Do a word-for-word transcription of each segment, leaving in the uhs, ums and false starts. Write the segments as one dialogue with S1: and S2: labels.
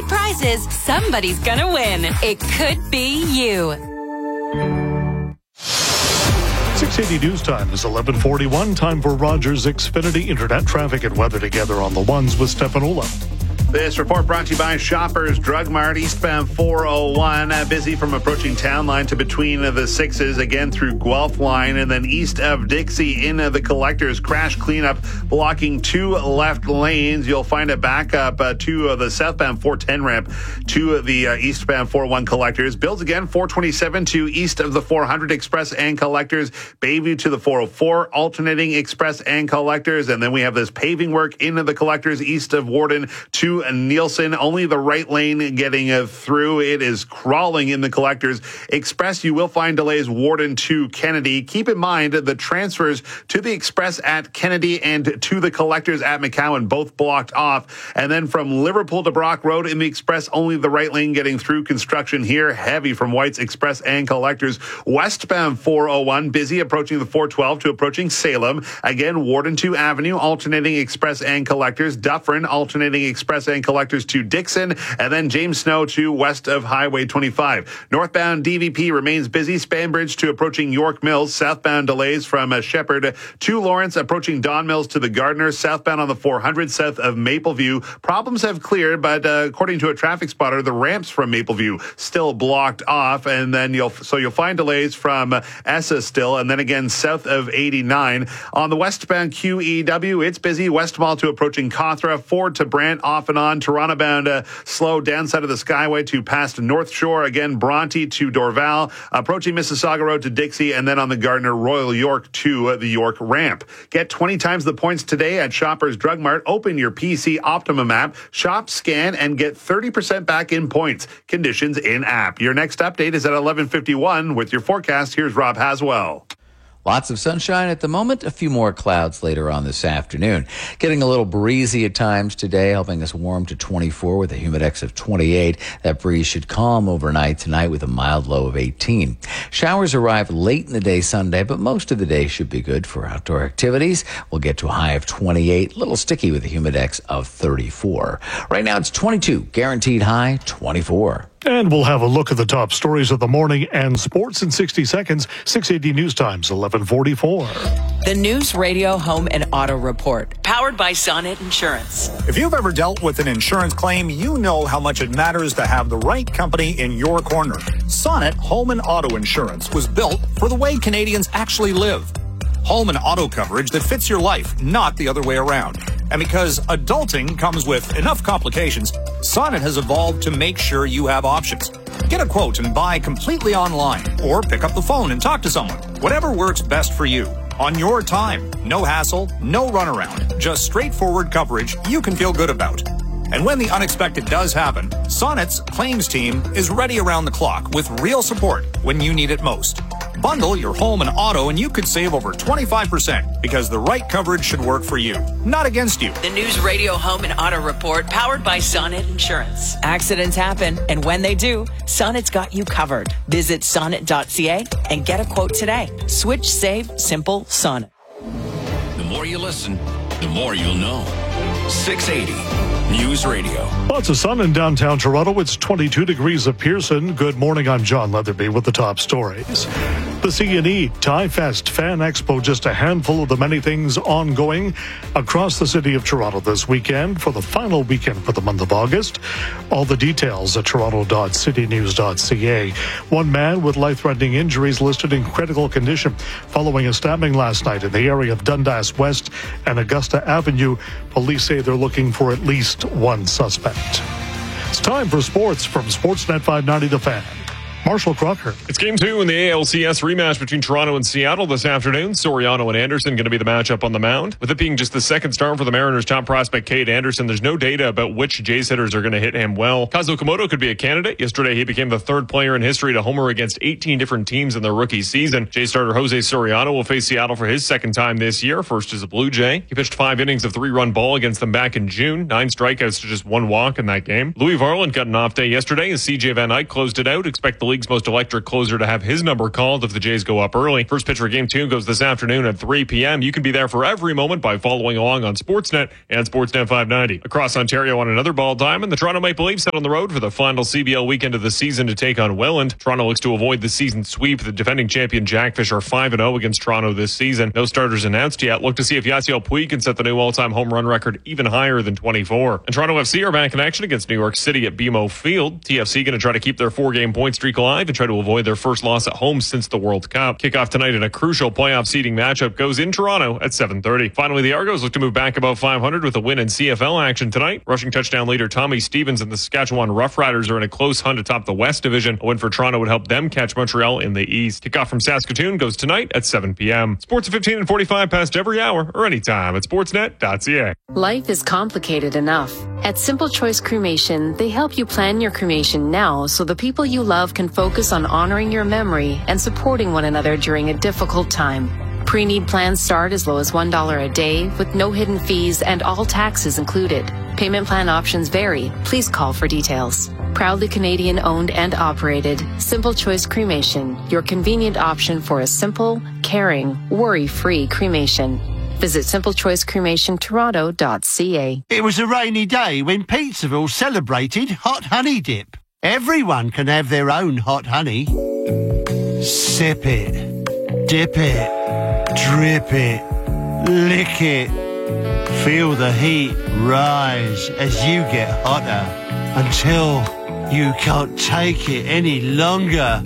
S1: guaranteed prizes, somebody's gonna win. It could be you.
S2: six eighty News Time is eleven forty-one. Time for Rogers Xfinity Internet traffic and weather together on the ones with Stefanola.
S3: This report brought to you by Shoppers Drug Mart, eastbound four oh one. Uh, busy from approaching Town Line to between uh, the sixes, again through Guelph Line, and then east of Dixie in uh, the Collectors. Crash cleanup blocking two left lanes. You'll find a backup uh, to uh, the southbound four ten ramp to uh, the uh, eastbound four oh one Collectors. Builds again four twenty-seven to east of the four hundred Express and Collectors. Bayview to the four oh four, alternating Express and Collectors. And then we have this paving work into the Collectors east of Warden to Nielsen. Only the right lane getting uh, through. It is crawling in the Collectors. Express, you will find delays Warden to Kennedy. Keep in mind the transfers to the Express at Kennedy and to the Collectors at McCowan, both blocked off. And then from Liverpool to Brock Road in the Express, only the right lane getting through. Construction here, heavy from White's Express and Collectors. Westbound four oh one, busy approaching the four twelve to approaching Salem. Again, Warden to Avenue, alternating Express and Collectors. Dufferin, alternating Express and Collectors to Dixon, and then James Snow to west of Highway twenty-five. Northbound D V P remains busy. Spanbridge to approaching York Mills. Southbound delays from uh, Shepherd to Lawrence, approaching Don Mills to the Gardner. Southbound on the four hundred south of Mapleview. Problems have cleared, but uh, according to a traffic spotter, the ramps from Mapleview still blocked off, and then you'll so you'll find delays from uh, Essa still, and then again south of eighty-nine. On the westbound Q E W, it's busy. West Mall to approaching Cawthra. Ford to Brant, off and on. Toronto bound uh, slow downside of the Skyway to past North Shore. Again, Bronte to Dorval, approaching Mississauga Road to Dixie, and then on the Gardner, Royal York to uh, the York ramp. Get twenty times the points today at Shoppers Drug Mart. Open your P C Optimum app, shop, scan, and get thirty percent back in points. Conditions in app. Your next update is at eleven fifty-one. With your forecast, here's Rob Haswell.
S4: Lots of sunshine at the moment, a few more clouds later on this afternoon. Getting a little breezy at times today, helping us warm to twenty-four with a humidex of twenty-eight. That breeze should calm overnight tonight with a mild low of eighteen. Showers arrive late in the day Sunday, but most of the day should be good for outdoor activities. We'll get to a high of twenty-eight, a little sticky with a humidex of thirty-four. Right now it's twenty-two, guaranteed high twenty-four.
S2: And we'll have a look at the top stories of the morning and sports in sixty seconds. six eighty News Times, eleven forty-four.
S5: The News Radio Home and Auto Report, powered by Sonnet Insurance.
S6: If you've ever dealt with an insurance claim, you know how much it matters to have the right company in your corner. Sonnet Home and Auto Insurance was built for the way Canadians actually live. Home and auto coverage that fits your life, not the other way around. And because adulting comes with enough complications, Sonnet has evolved to make sure you have options. Get a quote and buy completely online, or pick up the phone and talk to someone. Whatever works best for you. On your time. No hassle, no runaround. Just straightforward coverage you can feel good about. And when the unexpected does happen, Sonnet's claims team is ready around the clock with real support when you need it most. Bundle your home and auto and you could save over twenty-five percent because the right coverage should work for you, not against you.
S5: The News Radio Home and Auto Report, powered by Sonnet Insurance. Accidents happen, and when they do, Sonnet's got you covered. Visit sonnet dot c a and get a quote today. Switch, save, simple, Sonnet.
S7: The more you listen, the more you'll know. six eighty News Radio.
S2: Lots of sun in downtown Toronto. It's twenty-two degrees at Pearson. Good morning. I'm John Leatherby with the top stories. The C and E Tie Fest Fan Expo, just a handful of the many things ongoing across the city of Toronto this weekend for the final weekend for the month of August. All the details at toronto dot city news dot c a. One man with life-threatening injuries listed in critical condition following a stabbing last night in the area of Dundas West and Augusta Avenue. Police say they're looking for at least one suspect. It's time for sports from Sportsnet five ninety The Fan. Marshall Crocker.
S8: It's game two in the A L C S rematch between Toronto and Seattle this afternoon. Soriano and Anderson going to be the matchup on the mound. With it being just the second start for the Mariners' top prospect, Cade Anderson, there's no data about which Jays hitters are going to hit him well. Kazuo Komodo could be a candidate. Yesterday, he became the third player in history to homer against eighteen different teams in their rookie season. Jays starter Jose Soriano will face Seattle for his second time this year, first as a Blue Jay. He pitched five innings of three-run ball against them back in June, nine strikeouts to just one walk in that game. Louis Varland got an off day yesterday as C J Van Eyck closed it out. Expect the league's most electric closer to have his number called if the Jays go up early. First pitch for Game two goes this afternoon at three p.m. You can be there for every moment by following along on Sportsnet and Sportsnet five ninety. Across Ontario on another ball diamond, the Toronto Maple Leafs head on the road for the final C B L weekend of the season to take on Welland. Toronto looks to avoid the season sweep. The defending champion Jackfish are five and oh against Toronto this season. No starters announced yet. Look to see if Yasiel Puig can set the new all-time home run record even higher than twenty-four. And Toronto F C are back in action against New York City at B M O Field. T F C going to try to keep their four-game point streak alive and try to avoid their first loss at home since the World Cup. Kickoff tonight in a crucial playoff seeding matchup goes in Toronto at seven thirty. Finally, the Argos look to move back above five hundred with a win in C F L action tonight. Rushing touchdown leader Tommy Stevens and the Saskatchewan Roughriders are in a close hunt atop the West Division. A win for Toronto would help them catch Montreal in the East. Kickoff from Saskatoon goes tonight at seven p.m. Sports at fifteen and forty-five past every hour or anytime at sportsnet dot c a.
S9: Life is complicated enough. At Simple Choice Cremation, they help you plan your cremation now so the people you love can focus on honoring your memory and supporting one another during a difficult time. Pre-need plans start as low as one dollar a day with no hidden fees and all taxes included. Payment plan options vary. Please call for details. Proudly Canadian owned and operated, Simple Choice Cremation, your convenient option for a simple, caring, worry-free cremation. Visit simple choice cremation toronto dot c a.
S10: It was a rainy day when Pizzaville celebrated Hot Honey Dip. Everyone can have their own hot honey. Sip it, dip it, drip it, lick it. Feel the heat rise as you get hotter until you can't take it any longer.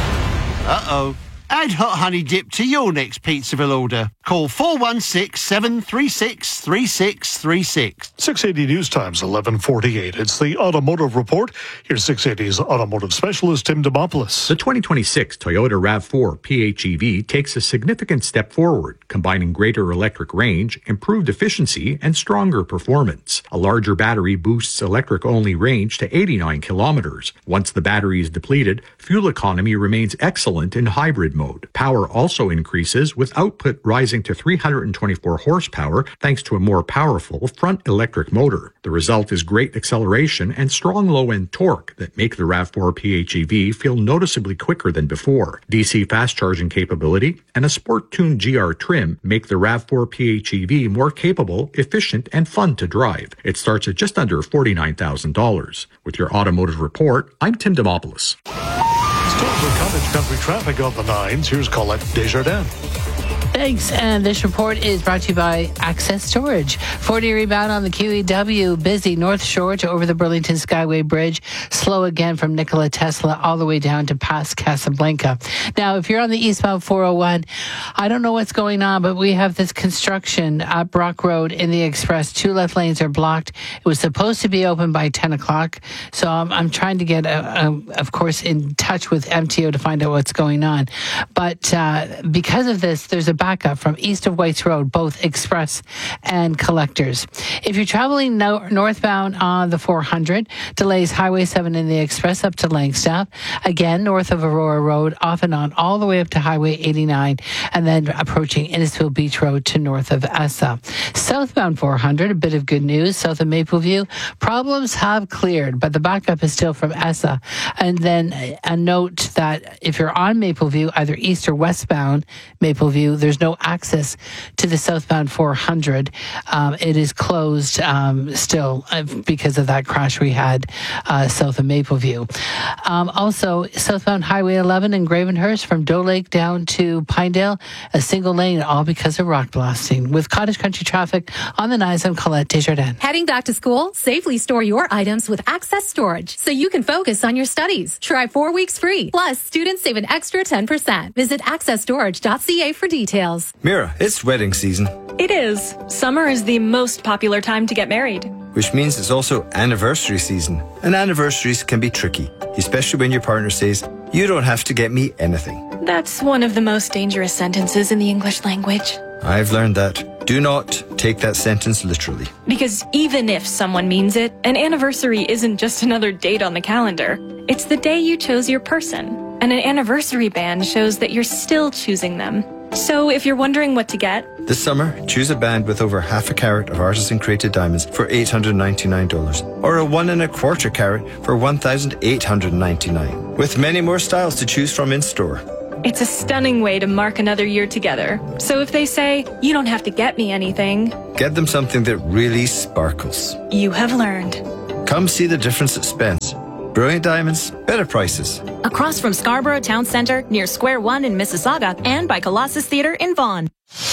S10: Uh-oh. Add Hot Honey Dip to your next Pizzaville order. Call four one six, seven three six, three six three six.
S2: six eighty News Times, eleven forty-eight. It's the Automotive Report. Here's six eighty's automotive specialist, Tim Demopoulos.
S11: The twenty twenty-six Toyota RAV four P H E V takes a significant step forward, combining greater electric range, improved efficiency, and stronger performance. A larger battery boosts electric-only range to eighty-nine kilometers. Once the battery is depleted, fuel economy remains excellent in hybrid mode. Power also increases, with output rising to three hundred twenty-four horsepower thanks to a more powerful front electric motor. The result is great acceleration and strong low-end torque that make the RAV four P H E V feel noticeably quicker than before. D C fast charging capability and a sport-tuned G R trim make the RAV four P H E V more capable, efficient, and fun to drive. It starts at just under forty-nine thousand dollars. With your automotive report, I'm Tim Demopoulos.
S2: Still for Cottage Country traffic on the nines. Here's Colette Desjardins.
S12: Thanks. And this report is brought to you by Access Storage. forty rebound on the Q E W. Busy North Shore to over the Burlington Skyway Bridge. Slow again from Nikola Tesla all the way down to past Casablanca. Now, if you're on the eastbound four oh one, I don't know what's going on, but we have this construction at Brock Road in the Express. Two left lanes are blocked. It was supposed to be open by ten o'clock. So I'm, I'm trying to get, a, a, of course, in touch with M T O to find out what's going on. But uh, because of this, there's a backup from east of Whites Road, both express and collectors. If you're traveling no- northbound on the four hundred, delays Highway seven in the express up to Langstaff. Again, north of Aurora Road, off and on all the way up to Highway eighty-nine, and then approaching Innisfil Beach Road to north of Essa. Southbound four hundred, a bit of good news. South of Mapleview, problems have cleared, but the backup is still from Essa. And then a note that if you're on Mapleview, either east or westbound Mapleview, there's no access to the southbound four hundred. Um, it is closed um, still uh, because of that crash we had uh, south of Mapleview. Um, also, southbound Highway eleven in Gravenhurst from Doe Lake down to Pinedale, a single lane, all because of rock blasting. With Cottage Country traffic on the nines, I'm Colette Desjardins.
S13: Heading back to school? Safely store your items with Access Storage so you can focus on your studies. Try four weeks free. Plus, students save an extra ten percent. Visit access storage dot c a for details.
S14: Mira, it's wedding season.
S15: It is. Summer is the most popular time to get married.
S14: Which means it's also anniversary season. And anniversaries can be tricky, especially when your partner says, "You don't have to get me anything."
S15: That's one of the most dangerous sentences in the English language.
S14: I've learned that. Do not take that sentence literally.
S15: Because even if someone means it, an anniversary isn't just another date on the calendar. It's the day you chose your person. And an anniversary band shows that you're still choosing them. So if you're wondering what to get,
S14: This summer, choose a band with over half a carat of artisan-created diamonds for eight hundred ninety-nine dollars, or a one and a quarter carat for one thousand eight hundred ninety-nine dollars, with many more styles to choose from in store.
S15: it's a stunning way to mark another year together. So if they say, you don't have to get me anything,
S14: Get them something that really sparkles.
S15: you have learned.
S14: Come see the difference at Spence. Brilliant diamonds, better prices.
S16: Across from Scarborough Town Centre, near Square One in Mississauga, and by Colossus Theatre in Vaughan.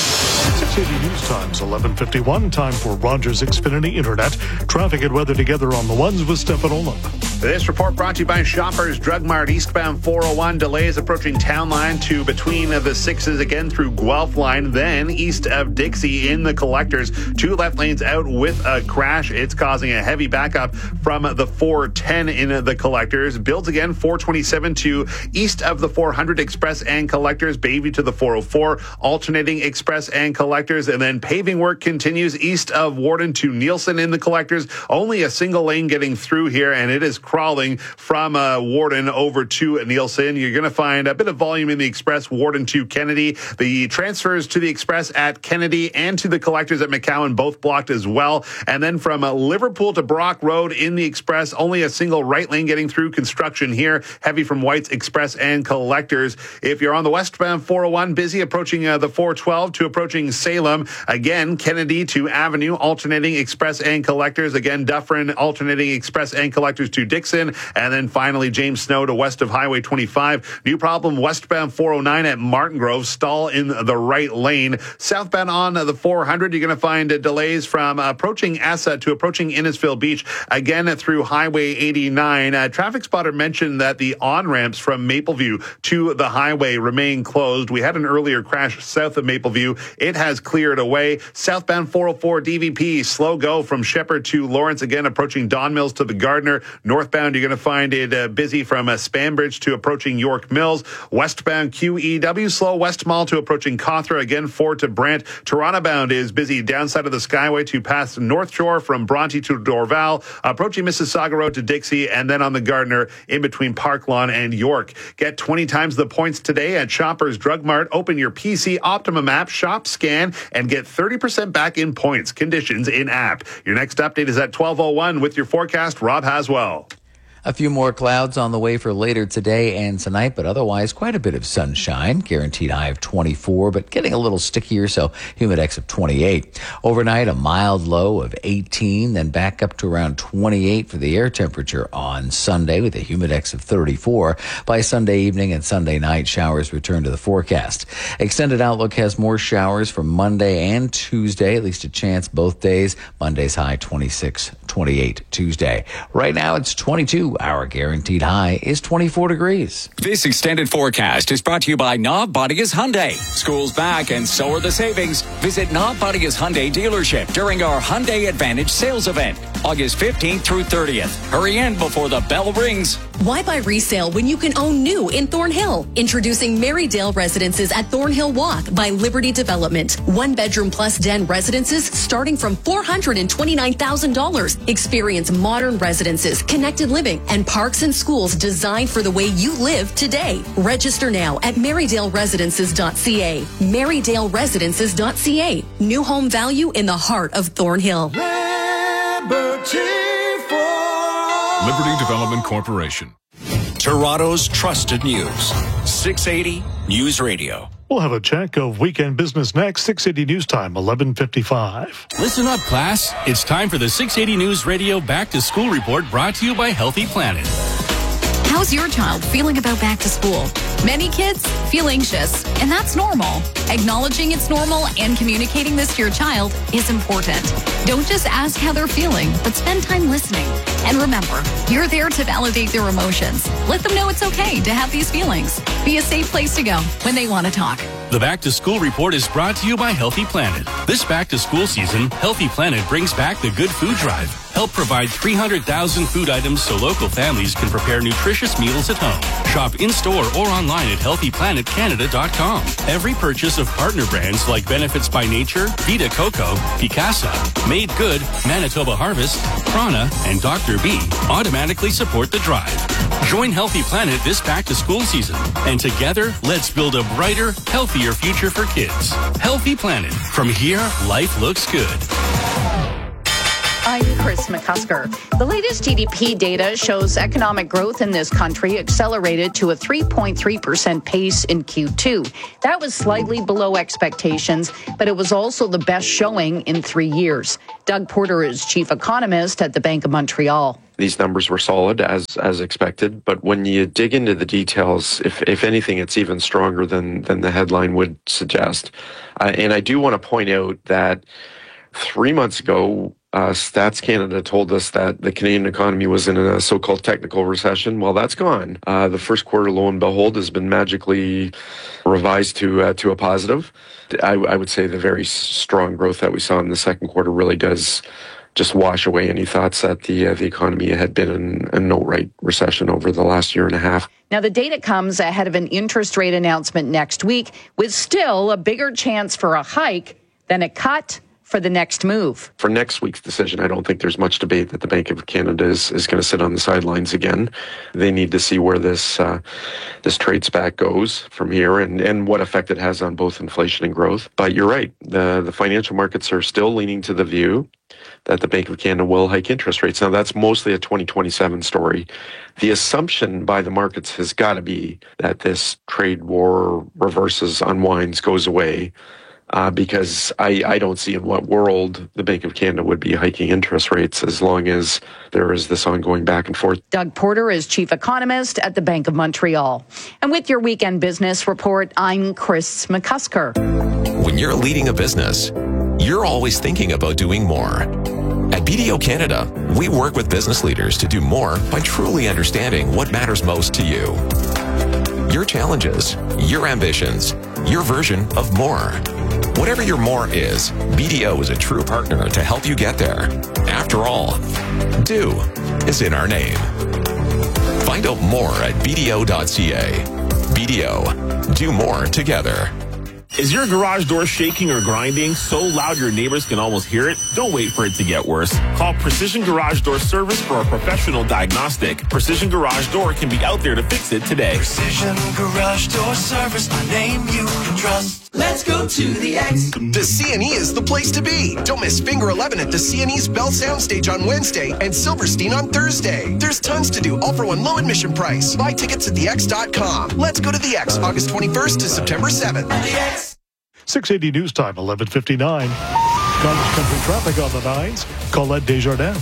S2: six eighty News Times, eleven fifty-one. Time for Rogers Xfinity Internet. Traffic and weather together on the ones with Stefan Olaf.
S3: This report brought to you by Shoppers Drug Mart. Eastbound four oh one, delays approaching Town Line to between the sixes again through Guelph Line, then east of Dixie in the Collectors. Two left lanes out with a crash. It's causing a heavy backup from the four ten in the Collectors. Builds again four twenty-seven to east of the four hundred Express and Collectors. Bayview to the four oh four, alternating Express and Collectors. And then paving work continues east of Warden to Nielsen in the Collectors. Only a single lane getting through here, and it is crawling from uh, Warden over to Nielsen. You're going to find a bit of volume in the Express, Warden to Kennedy. The transfers to the Express at Kennedy and to the Collectors at McCowan both blocked as well. And then from uh, Liverpool to Brock Road in the Express, only a single right lane getting through. Construction here, heavy from White's Express and Collectors. If you're on the westbound four oh one, busy approaching uh, the four twelve to approaching Salem. Again, Kennedy to Avenue, alternating Express and Collectors. Again, Dufferin, alternating Express and Collectors to Dixon. And then finally, James Snow to west of Highway twenty-five. New problem, westbound four oh nine at Martin Grove, stall in the right lane. Southbound on the four hundred, you're going to find delays from approaching Essa to approaching Innisfil Beach. Again, through Highway eighty-nine. Uh, traffic spotter mentioned that the on-ramps from Mapleview to the highway remain closed. We had an earlier crash south of Mapleview. It has cleared away. Southbound four oh four D V P, slow go from Shepherd to Lawrence, again approaching Don Mills to the Gardner. Northbound, you're going to find it uh, busy from uh, Spanbridge to approaching York Mills. Westbound Q E W, slow West Mall to approaching Cawthra, again Ford to Brant. Toronto bound is busy downside of the Skyway to pass North Shore from Bronte to Dorval, approaching Mississauga Road to Dixie, and then on the Gardner in between Park Lawn and York. Get twenty times the points today at Shoppers Drug Mart. Open your P C Optimum app, shop, scan, and get thirty percent back in points. Conditions in app. Your next update is at twelve oh one with your forecast, Rob Haswell.
S4: A few more clouds on the way for later today and tonight, but otherwise quite a bit of sunshine. Guaranteed high of twenty-four, but getting a little stickier, so humidex of twenty-eight. Overnight, a mild low of eighteen, then back up to around twenty-eight for the air temperature on Sunday with a humidex of thirty-four. By Sunday evening and Sunday night, showers return to the forecast. Extended outlook has more showers for Monday and Tuesday, at least a chance both days. Monday's high twenty-six, twenty-eight Tuesday. Right now, it's twenty-two. Our guaranteed high is twenty-four degrees.
S17: This extended forecast is brought to you by Knob Bodias Hyundai. School's back and so are the savings. Visit Knob Bodias Hyundai dealership during our Hyundai Advantage sales event, August fifteenth through thirtieth. Hurry in before the bell rings.
S18: Why buy resale when you can own new in Thornhill? Introducing Marydale Residences at Thornhill Walk by Liberty Development. One bedroom plus den residences starting from four hundred twenty-nine thousand dollars. Experience modern residences, connected living, and parks and schools designed for the way you live today. Register now at marydale residences dot c a. marydale residences dot c a. New home value in the heart of Thornhill.
S19: Liberty Development Corporation. Toronto's trusted news. six eighty News Radio.
S2: We'll have a check of weekend business next. six eighty News Time, eleven fifty-five.
S20: Listen up, class. It's time for the six eighty News Radio Back to School Report, brought to you by Healthy Planet.
S21: How's your child feeling about back to school? Many kids feel anxious, and that's normal. Acknowledging it's normal and communicating this to your child is important. Don't just ask how they're feeling, but spend time listening. And remember, you're there to validate their emotions. Let them know it's okay to have these feelings. Be a safe place to go when they want to talk.
S20: The Back to School Report is brought to you by Healthy Planet. This back to school season, Healthy Planet brings back the Good Food Drive. Help provide three hundred thousand food items so local families can prepare nutritious meals at home. Shop in-store or online at healthy planet canada dot com. Every purchase of partner brands like Benefits by Nature, Vita Coco, Picasa, Made Good, Manitoba Harvest, Prana, and Doctor B automatically support the drive. Join Healthy Planet this back-to-school season. And together, let's build a brighter, healthier future for kids. Healthy Planet. From here, life looks good.
S1: I'm Chris McCusker. The latest G D P data shows economic growth in this country accelerated to a three point three percent pace in Q two. That was slightly below expectations, but it was also the best showing in three years. Doug Porter is chief economist at the Bank of Montreal.
S22: These numbers were solid as as expected, but when you dig into the details, if if anything, it's even stronger than than the headline would suggest. Uh, and I do want to point out that three months ago, Uh, Stats Canada told us that the Canadian economy was in a so-called technical recession. Well, that's gone. Uh, the first quarter, lo and behold, has been magically revised to uh, to a positive. I, I would say the very strong growth that we saw in the second quarter really does just wash away any thoughts that the uh, the economy had been in a no-right recession over the last year and a half.
S1: Now, the data comes ahead of an interest rate announcement next week, with still a bigger chance for a hike than a cut for the next move.
S22: For next week's decision, I don't think there's much debate that the Bank of Canada is, is going to sit on the sidelines again. They need to see where this uh, this trade spat goes from here and, and what effect it has on both inflation and growth. But you're right, the, the financial markets are still leaning to the view that the Bank of Canada will hike interest rates. Now, that's mostly a twenty twenty-seven story. The assumption by the markets has got to be that this trade war reverses, unwinds, goes away. Uh, because I, I don't see in what world the Bank of Canada would be hiking interest rates as long as there is this ongoing back and forth.
S1: Doug Porter is chief economist at the Bank of Montreal. And with your weekend business report, I'm Chris McCusker.
S23: When you're leading a business, you're always thinking about doing more. At B D O Canada, we work with business leaders to do more by truly understanding what matters most to you. Your challenges, your ambitions, your version of more. Whatever your more is, B D O is a true partner to help you get there. After all, do is in our name. Find out more at B D O dot C A. B D O, do more together.
S24: Is your garage door shaking or grinding so loud your neighbors can almost hear it? Don't wait for it to get worse. Call Precision Garage Door Service for a professional diagnostic. Precision Garage Door can be out there to fix it today.
S25: Precision Garage Door Service, a name you can trust. Let's go to the X.
S26: The C and E is the place to be. Don't miss Finger eleven at the C and E's Bell Soundstage on Wednesday and Silverstein on Thursday. There's tons to do, all for one low admission price. Buy tickets at the x dot com. Let's go to the X, August twenty-first to September seventh.
S2: six eighty News Time, eleven fifty-nine. Cottage Country traffic on the nines. Colette Desjardins.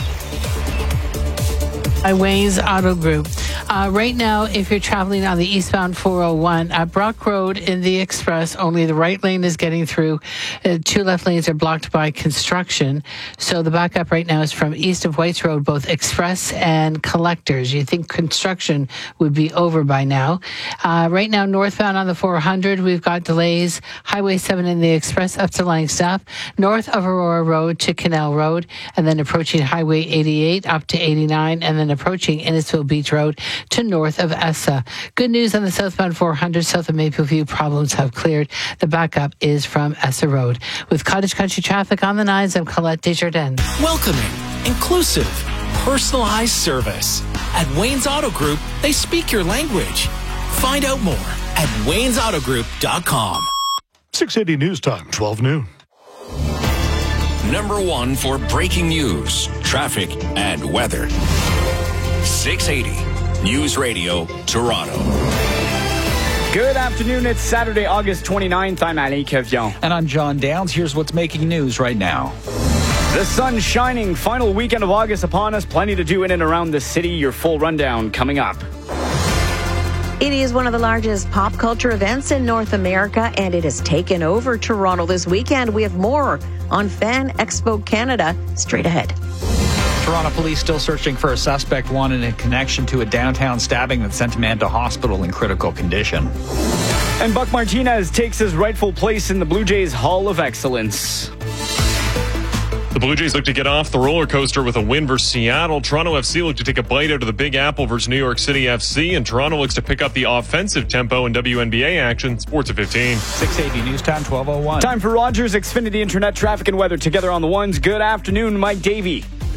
S12: Highways Auto Group. Uh, right now, if you're traveling on the eastbound four oh one at Brock Road in the Express, only the right lane is getting through. Uh, two left lanes are blocked by construction. So the backup right now is from east of Whites Road, both Express and Collectors. You think construction would be over by now. Uh, right now, northbound on the four hundred, we've got delays. Highway seven in the Express up to Langstaff, north of Aurora Road to Canal Road, and then approaching Highway eighty-eight up to eighty-nine, and then approaching Innisfil Beach Road to north of Essa. Good news on the southbound four hundred south of Maple View. Problems have cleared. The backup is from Essa Road. With Cottage Country traffic on the nines, I'm Colette Desjardins.
S27: Welcoming, inclusive, personalized service. At Wayne's Auto Group, they speak your language. Find out more at waynes auto group dot com.
S2: six eighty News Time, twelve noon.
S19: Number one for breaking news, traffic, and weather. six eighty News Radio, Toronto.
S28: Good afternoon. It's Saturday, August twenty-ninth. I'm Ali Kevion.
S29: And I'm John Downs. Here's what's making news right now.
S28: The sun's shining. Final weekend of August upon us. Plenty to do in and around the city. Your full rundown coming up.
S30: It is one of the largest pop culture events in North America, and it has taken over Toronto this weekend. We have more on Fan Expo Canada straight ahead.
S29: Toronto police still searching for a suspect wanted in connection to a downtown stabbing that sent a man to hospital in critical condition.
S28: And Buck Martinez takes his rightful place in the Blue Jays Hall of Excellence.
S8: The Blue Jays look to get off the roller coaster with a win versus Seattle. Toronto F C look to take a bite out of the Big Apple versus New York City F C. And Toronto looks to pick up the offensive tempo in W N B A action. Sports at fifteen.
S29: six eighty News Time, twelve oh one.
S28: Time for Rogers Xfinity Internet traffic and weather together on the ones. Good afternoon, Mike Davey.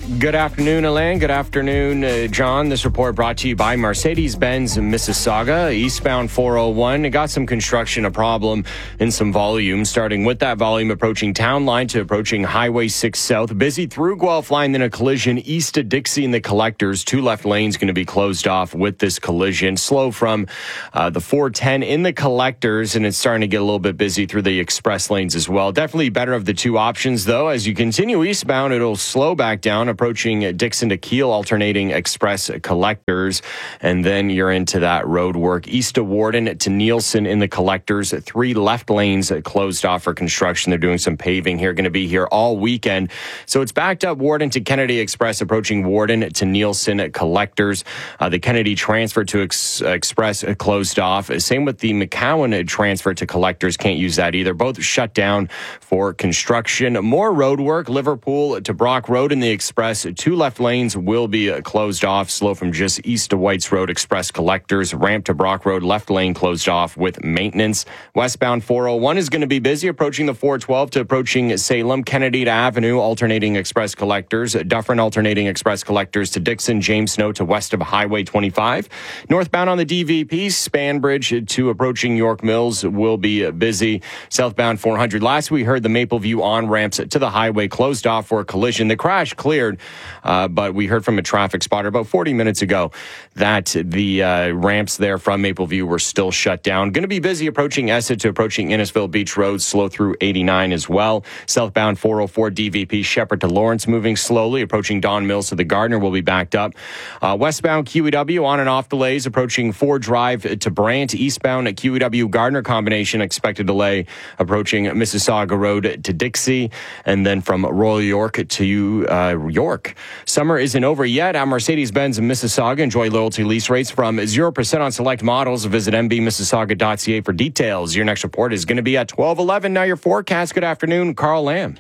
S5: Good afternoon, Alain. Good afternoon, uh, John. This report brought to you by Mercedes-Benz Mississauga, eastbound four oh one. It got some construction, a problem in some volume, starting with that volume approaching Town Line to approaching Highway six South. Busy through Guelph Line, then a collision east of Dixie and the Collectors. Two left lanes going to be closed off with this collision. Slow from uh, the four ten in the Collectors, and it's starting to get a little bit busy through the express lanes as well. Definitely better of the two options, though. As you continue eastbound, it'll slow back down, approaching Dixon to Kiel, alternating express Collectors, and then you're into that road work east of Warden to Nielsen in the Collectors. Three left lanes closed off for construction. They're doing some paving here, going to be here all weekend. So it's backed up Warden to Kennedy Express, approaching Warden to Nielsen Collectors. Uh, the Kennedy transfer to ex- Express closed off. Same with the McCowan transfer to Collectors. Can't use that either. Both shut down for construction. More road work. Liverpool to Brock Road in the Express. Two left lanes will be closed off. Slow from just east of Whites Road, Express Collectors. Ramp to Brock Road, left lane closed off with maintenance. Westbound four oh one is going to be busy, approaching the four twelve to approaching Salem. Kennedy to Avenue, alternating Express Collectors. Dufferin alternating Express Collectors to Dixon. James Snow to west of Highway twenty-five. Northbound on the D V P, Spanbridge to approaching York Mills will be busy. Southbound four hundred. Last we heard, the Mapleview on-ramps to the highway closed off for a collision. The crash cleared, uh, but we heard from a traffic spotter about forty minutes ago that the uh, ramps there from Mapleview were still shut down. Going to be busy approaching Essa to approaching Innisfil Beach Road, slow through eighty-nine as well. Southbound four oh four D V P Shepherd to Lawrence moving slowly, approaching Don Mills to the Gardner will be backed up. Uh, westbound Q E W on and off delays, approaching Ford Drive to Brant. Eastbound at Q E W Gardner combination, expected delay approaching Mississauga Road to Dixie, and then from Royal York to uh, York. Summer isn't over yet at Mercedes-Benz Mississauga. Enjoy loyalty lease rates from zero percent on select models. Visit m b mississauga dot c a for details. Your next report is going to be at twelve eleven. Now your forecast. Good afternoon, Carl Lamb.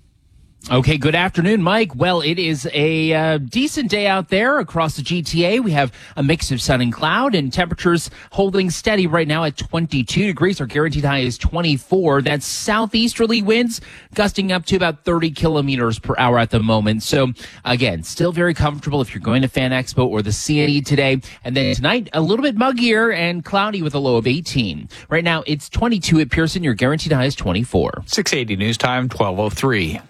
S6: Okay, good afternoon, Mike. Well, it is a uh, decent day out there across the G T A. We have a mix of sun and cloud, and temperatures holding steady right now at twenty-two degrees. Our guaranteed high is twenty-four. That's southeasterly winds gusting up to about thirty kilometers per hour at the moment. So, again, still very comfortable if you're going to Fan Expo or the C N E today. And then tonight, a little bit muggier and cloudy with a low of eighteen. Right now, it's twenty-two at Pearson. Your guaranteed high is twenty-four.
S29: six eighty news time, twelve oh three.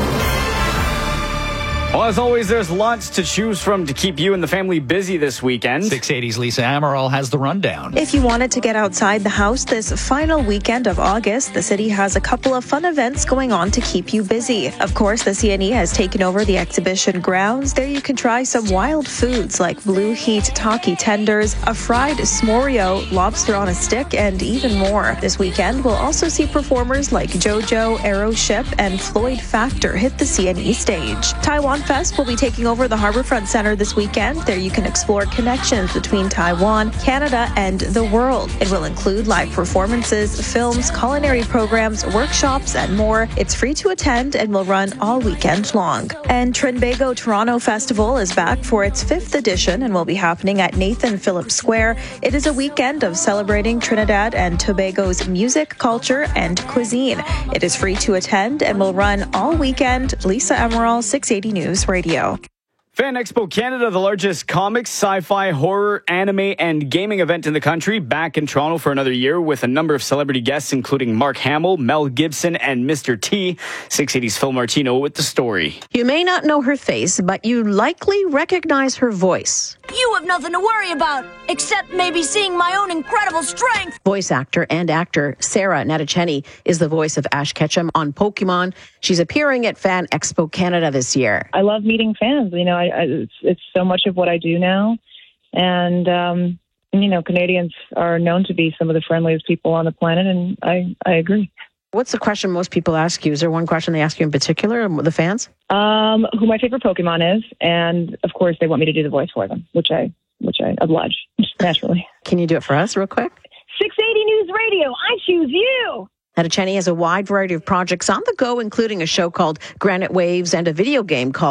S28: Well, as always, there's lots to choose from to keep you and the family busy this weekend.
S29: six eighty's Lisa Amaral has the rundown.
S7: If you wanted to get outside the house this final weekend of August, the city has a couple of fun events going on to keep you busy. Of course, the C N E has taken over the exhibition grounds. There you can try some wild foods like blue heat taki tenders, a fried smorio, lobster on a stick, and even more. This weekend, we'll also see performers like JoJo, Aeroship, and Floyd Factor hit the C N E stage. Taiwan Fest will be taking over the Harbourfront Centre this weekend. There you can explore connections between Taiwan, Canada, and the world. It will include live performances, films, culinary programs, workshops, and more. It's free to attend and will run all weekend long. And Trinbago Toronto Festival is back for its fifth edition and will be happening at Nathan Phillips Square. It is a weekend of celebrating Trinidad and Tobago's music, culture, and cuisine. It is free to attend and will run all weekend. Lisa Amaral, six eighty News Radio.
S28: Fan Expo Canada, the largest comics, sci-fi, horror, anime, and gaming event in the country, back in Toronto for another year with a number of celebrity guests, including Mark Hamill, Mel Gibson, and Mister T. six eighty's Phil Martino with the story.
S30: You may not know her face, but you likely recognize her voice.
S9: You have nothing to worry about, except maybe seeing my own incredible strength.
S30: Voice actor and actor Sarah Natacheni is the voice of Ash Ketchum on Pokemon. She's appearing at Fan Expo Canada this year.
S10: I love meeting fans. You know, I, I, it's, it's so much of what I do now. And, um, you know, Canadians are known to be some of the friendliest people on the planet, and I, I agree.
S30: What's the question most people ask you? Is there one question they ask you in particular, the fans?
S10: Um, who my favorite Pokemon is, and of course they want me to do the voice for them, which I which I oblige, naturally.
S30: Can you do it for us real quick?
S9: six eighty News Radio, I choose you!
S30: Natacheni has a wide variety of projects on the go, including a show called Granite Waves and a video game called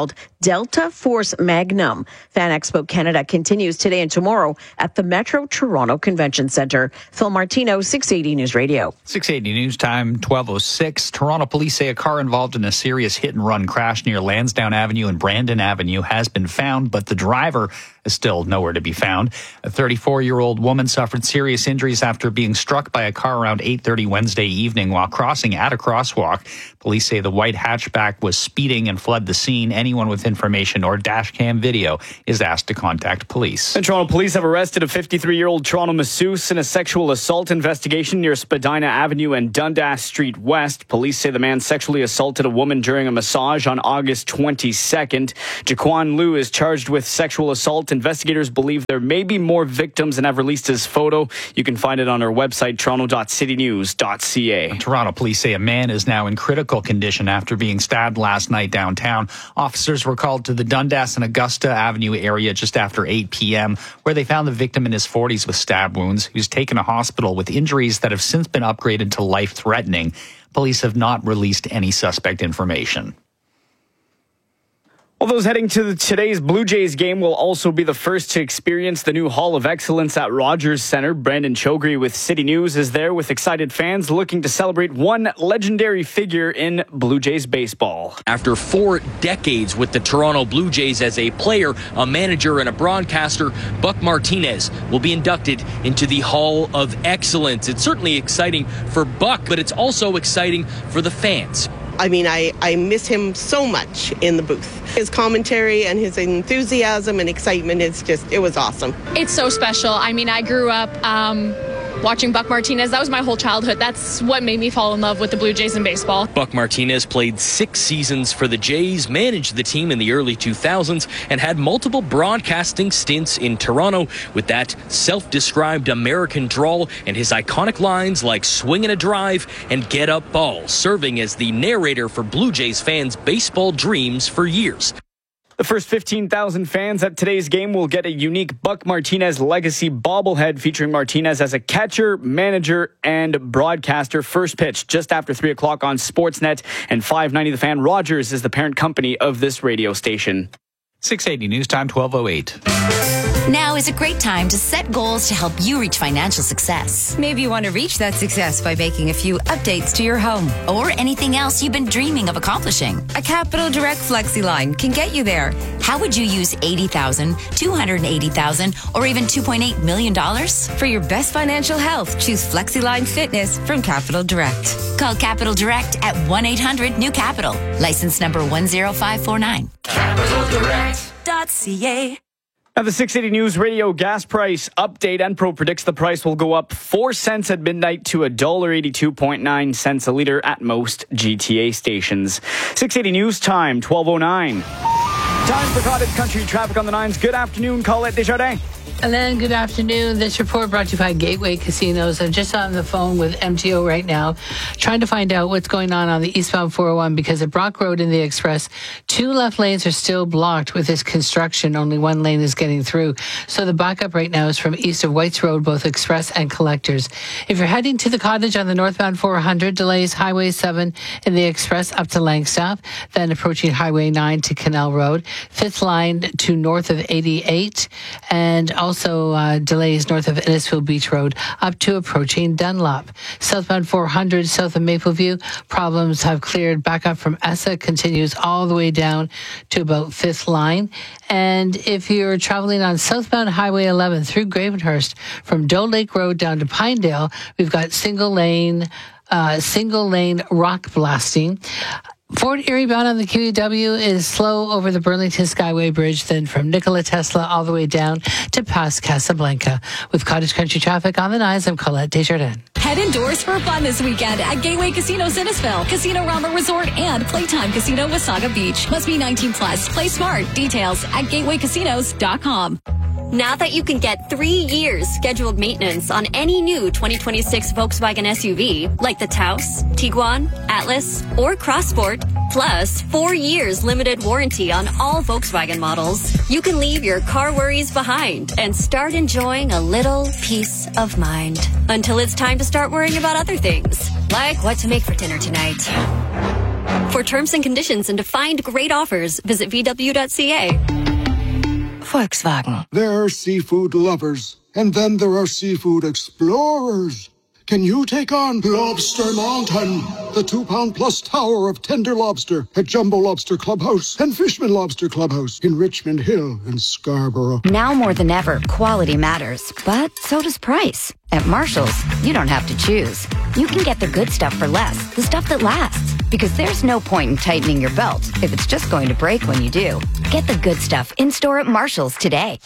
S30: Delta Force Magnum. Fan Expo Canada continues today and tomorrow at the Metro Toronto Convention Centre. Phil Martino, six eighty News Radio.
S29: six eighty News Time, twelve oh six. Toronto police say a car involved in a serious hit-and-run crash near Lansdowne Avenue and Brandon Avenue has been found, but the driver is still nowhere to be found. A thirty-four-year-old woman suffered serious injuries after being struck by a car around eight thirty Wednesday evening while crossing at a crosswalk. Police say the white hatchback was speeding and fled the scene. Anyone with information or dash cam video is asked to contact police.
S28: And Toronto police have arrested a fifty-three-year-old Toronto masseuse in a sexual assault investigation near Spadina Avenue and Dundas Street West. Police say the man sexually assaulted a woman during a massage on August twenty-second. Jaquan Liu is charged with sexual assault. Investigators believe there may be more victims and have released his photo. You can find it on our website, toronto dot city news dot c a.
S29: Toronto police say a man is now in critical condition after being stabbed last night downtown. Officers were called to the Dundas and Augusta Avenue area just after eight p.m., where they found the victim in his forties with stab wounds. He was taken to hospital with injuries that have since been upgraded to life-threatening. Police have not released any suspect information.
S28: Well, those heading to the, today's Blue Jays game will also be the first to experience the new Hall of Excellence at Rogers Centre. Brandon Chogri with City News is there with excited fans looking to celebrate one legendary figure in Blue Jays baseball.
S3: After four decades with the Toronto Blue Jays as a player, a manager, and a broadcaster, Buck Martinez will be inducted into the Hall of Excellence. It's certainly exciting for Buck, but it's also exciting for the fans.
S4: I mean, I, I miss him so much in the booth. His commentary and his enthusiasm and excitement is just, it was awesome.
S11: It's so special. I mean, I grew up um, watching Buck Martinez. That was my whole childhood. That's what made me fall in love with the Blue Jays and baseball.
S3: Buck Martinez played six seasons for the Jays, managed the team in the early two thousands, and had multiple broadcasting stints in Toronto with that self-described American drawl and his iconic lines like swing and a drive and get up ball, serving as the narrator for Blue Jays fans' baseball dreams for years.
S28: The first fifteen thousand fans at today's game will get a unique Buck Martinez legacy bobblehead featuring Martinez as a catcher, manager, and broadcaster. First pitch just after three o'clock on Sportsnet and five ninety The Fan. Rogers is the parent company of this radio station.
S29: six eighty News Time, twelve oh eight.
S13: Now is a great time to set goals to help you reach financial success.
S14: Maybe you want to reach that success by making a few updates to your home.
S13: Or anything else you've been dreaming of accomplishing.
S14: A Capital Direct FlexiLine can get you there.
S13: How would you use eighty thousand dollars, two hundred eighty thousand dollars, or even two point eight million dollars?
S14: For your best financial health, choose FlexiLine Fitness from Capital Direct.
S13: Call Capital Direct at one eight hundred new capital. License number one zero five four nine.
S14: capital direct dot c a.
S28: Now, the six eighty News Radio gas price update. Enpro predicts the price will go up four cents at midnight to one dollar eighty-two point nine cents a litre at most G T A stations. six eighty News Time, twelve oh nine. Time for Cottage Country traffic on the nines. Good afternoon, Colette Desjardins.
S12: And then good afternoon. This report brought to you by Gateway Casinos. I'm just on the phone with M T O right now, trying to find out what's going on on the eastbound four oh one, because at Brock Road in the Express, two left lanes are still blocked with this construction. Only one lane is getting through. So the backup right now is from east of Whites Road, both Express and Collectors. If you're heading to the Cottage on the northbound four hundred, delays Highway seven in the Express up to Langstaff, then approaching Highway nine to Canal Road, fifth line to north of eighty-eight, and also uh, delays north of Innisfil Beach Road up to approaching Dunlop. Southbound four hundred south of Mapleview, problems have cleared. Back up from Essa continues all the way down to about fifth line. And if you're traveling on southbound Highway eleven through Gravenhurst from Doe Lake Road down to Pinedale, we've got single lane, uh, single lane rock blasting. Fort Erie bound on the Q E W is slow over the Burlington Skyway Bridge, then from Nikola Tesla all the way down to past Casablanca. With Cottage Country traffic on the nines, I'm Colette Desjardins.
S15: Head indoors for fun this weekend at Gateway Casino Innisfil, Casino Rama Resort, and Playtime Casino Wasaga Beach. Must be nineteen plus. Play smart. Details at gateway casinos dot com.
S16: Now that you can get three years scheduled maintenance on any new twenty twenty-six Volkswagen S U V, like the Taos, Tiguan, Atlas, or Crossport, plus four years limited warranty on all Volkswagen models, you can leave your car worries behind and start enjoying a little peace of mind. Until it's time to start worrying about other things, like what to make for dinner tonight. For terms and conditions and to find great offers, visit v w dot c a.
S1: Volkswagen.
S17: There are seafood lovers, and then there are seafood explorers. Can you take on Lobster Mountain, the two-pound-plus tower of tender lobster at Jumbo Lobster Clubhouse and Fishman Lobster Clubhouse in Richmond Hill and Scarborough?
S13: Now more than ever, quality matters, but so does price. At Marshall's, you don't have to choose. You can get the good stuff for less, the stuff that lasts. Because there's no point in tightening your belt if it's just going to break when you do. Get the good stuff in-store at Marshall's today.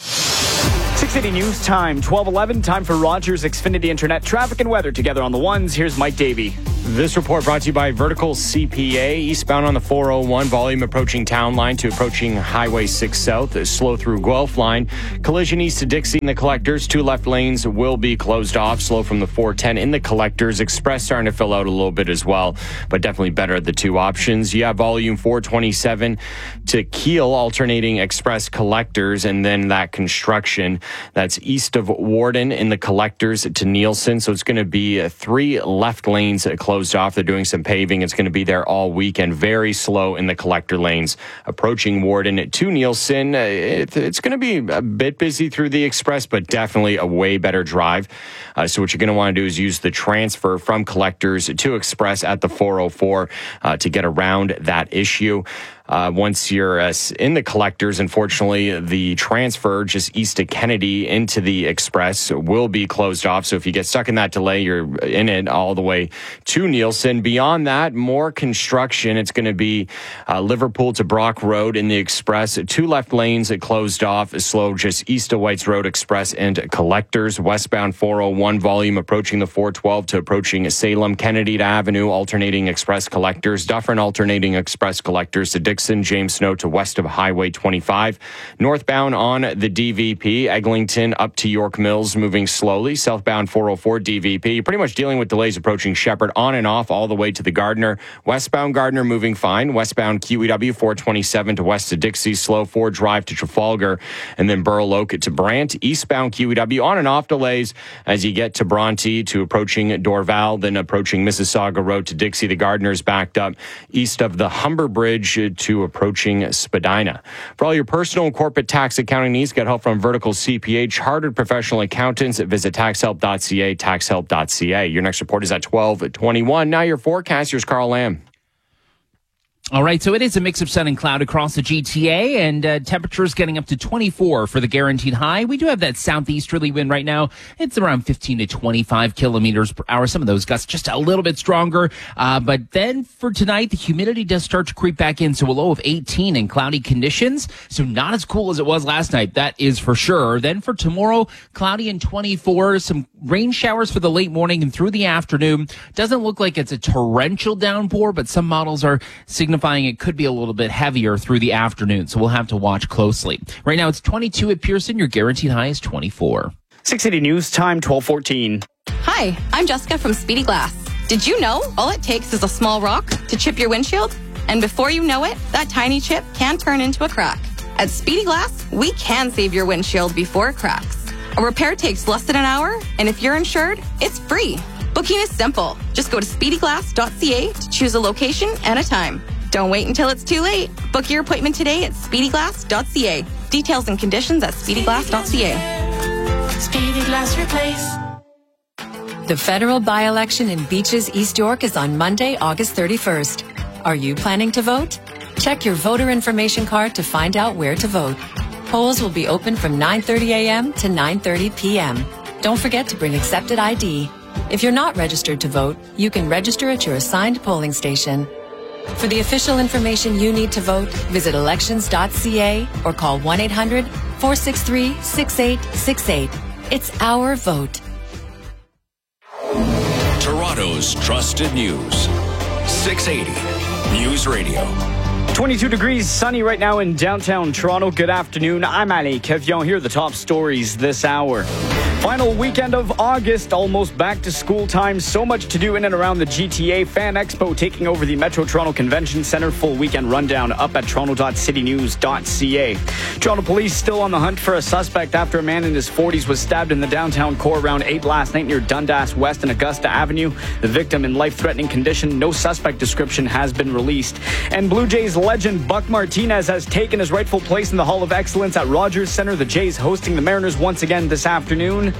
S28: six eighty News Time, twelve eleven, time for Rogers Xfinity Internet traffic and weather together on the ones. Here's Mike Davey.
S5: This report brought to you by Vertical C P A. Eastbound on the four oh one, volume approaching Town Line to approaching Highway six South. Slow through Guelph Line. Collision east to Dixie in the Collectors. Two left lanes will be closed off. Slow from the four ten in the Collectors. Express starting to fill out a little bit as well, but definitely better at the two options. You have volume four twenty-seven to Kiel, alternating Express Collectors, and then that construction that's east of Warden in the Collectors to Nielsen. So it's going to be three left lanes closed off. They're doing some paving. It's going to be there all weekend. Very slow in the collector lanes approaching Warden to Nielsen. It, it's going to be a bit busy through the Express, but definitely a way better drive. Uh, so what you're going to want to do is use the transfer from Collectors to Express at the four oh four uh, to get around that issue. Uh, once you're uh, in the Collectors, unfortunately, the transfer just east of Kennedy into the Express will be closed off. So if you get stuck in that delay, you're in it all the way to Nielsen. Beyond that, more construction. It's going to be uh, Liverpool to Brock Road in the Express. Two left lanes closed off, slow just east of Whites Road Express and Collectors. Westbound four oh one, volume approaching the four twelve to approaching Salem. Kennedy to Avenue, alternating Express Collectors. Dufferin alternating Express Collectors to Dixon. James Snow to west of Highway twenty-five. Northbound on the D V P, Eglinton up to York Mills, moving slowly. Southbound four oh four D V P, pretty much dealing with delays approaching Shepherd on and off all the way to the Gardner. Westbound Gardner moving fine. Westbound Q E W four twenty-seven to west of Dixie, slow Ford Drive to Trafalgar, and then Burloak to Brant. Eastbound Q E W on and off delays as you get to Bronte to approaching Dorval, then approaching Mississauga Road to Dixie. The Gardner's backed up east of the Humber Bridge to approaching Spadina. For all your personal and corporate tax accounting needs, get help from Vertical C P A, chartered professional accountants. Visit tax help dot c a, tax help dot c a. Your next report is at twelve twenty-one. Now your forecast, here's Carl Lamb.
S6: All right, so it is a mix of sun and cloud across the G T A, and uh, temperatures getting up to twenty-four for the guaranteed high. We do have that southeasterly wind right now. It's around fifteen to twenty-five kilometers per hour. Some of those gusts just a little bit stronger. Uh, but then for tonight, the humidity does start to creep back in. So a low of eighteen and cloudy conditions. So not as cool as it was last night. That is for sure. Then for tomorrow, cloudy and twenty-four. Some rain showers for the late morning and through the afternoon. Doesn't look like it's a torrential downpour, but some models are signifying it could be a little bit heavier through the afternoon, so we'll have to watch closely. Right now, it's twenty-two at Pearson. Your guaranteed high is twenty-four.
S28: six eighty News Time, twelve fourteen.
S18: Hi, I'm Jessica from Speedy Glass. Did you know all it takes is a small rock to chip your windshield? And before you know it, that tiny chip can turn into a crack. At Speedy Glass, we can save your windshield before it cracks. A repair takes less than an hour, and if you're insured, it's free. Booking is simple. Just go to speedy glass dot c a to choose a location and a time. Don't wait until it's too late. Book your appointment today at speedy glass dot c a. Details and conditions at speedy glass dot c a.
S15: Speedy Glass Replace. The federal by-election in Beaches, East York is on Monday, August thirty-first. Are you planning to vote? Check your voter information card to find out where to vote. Polls will be open from nine thirty a.m. to nine thirty p.m. Don't forget to bring accepted I D. If you're not registered to vote, you can register at your assigned polling station. For the official information you need to vote, visit elections dot c a or call one eight hundred, four six three, six eight six eight. It's our vote.
S19: Toronto's trusted news. six eighty News Radio.
S28: twenty-two degrees, sunny right now in downtown Toronto. Good afternoon. I'm Ali Kevion. Here are the top stories this hour. Final weekend of August, almost back to school time. So much to do in and around the G T A. Fan Expo taking over the Metro Toronto Convention Centre. Full weekend rundown up at toronto dot city news dot c a. Toronto police still on the hunt for a suspect after a man in his forties was stabbed in the downtown core around eight last night near Dundas West and Augusta Avenue. The victim in life-threatening condition. No suspect description has been released. And Blue Jays legend Buck Martinez has taken his rightful place in the Hall of Excellence at Rogers Centre. The Jays hosting the Mariners once again this afternoon.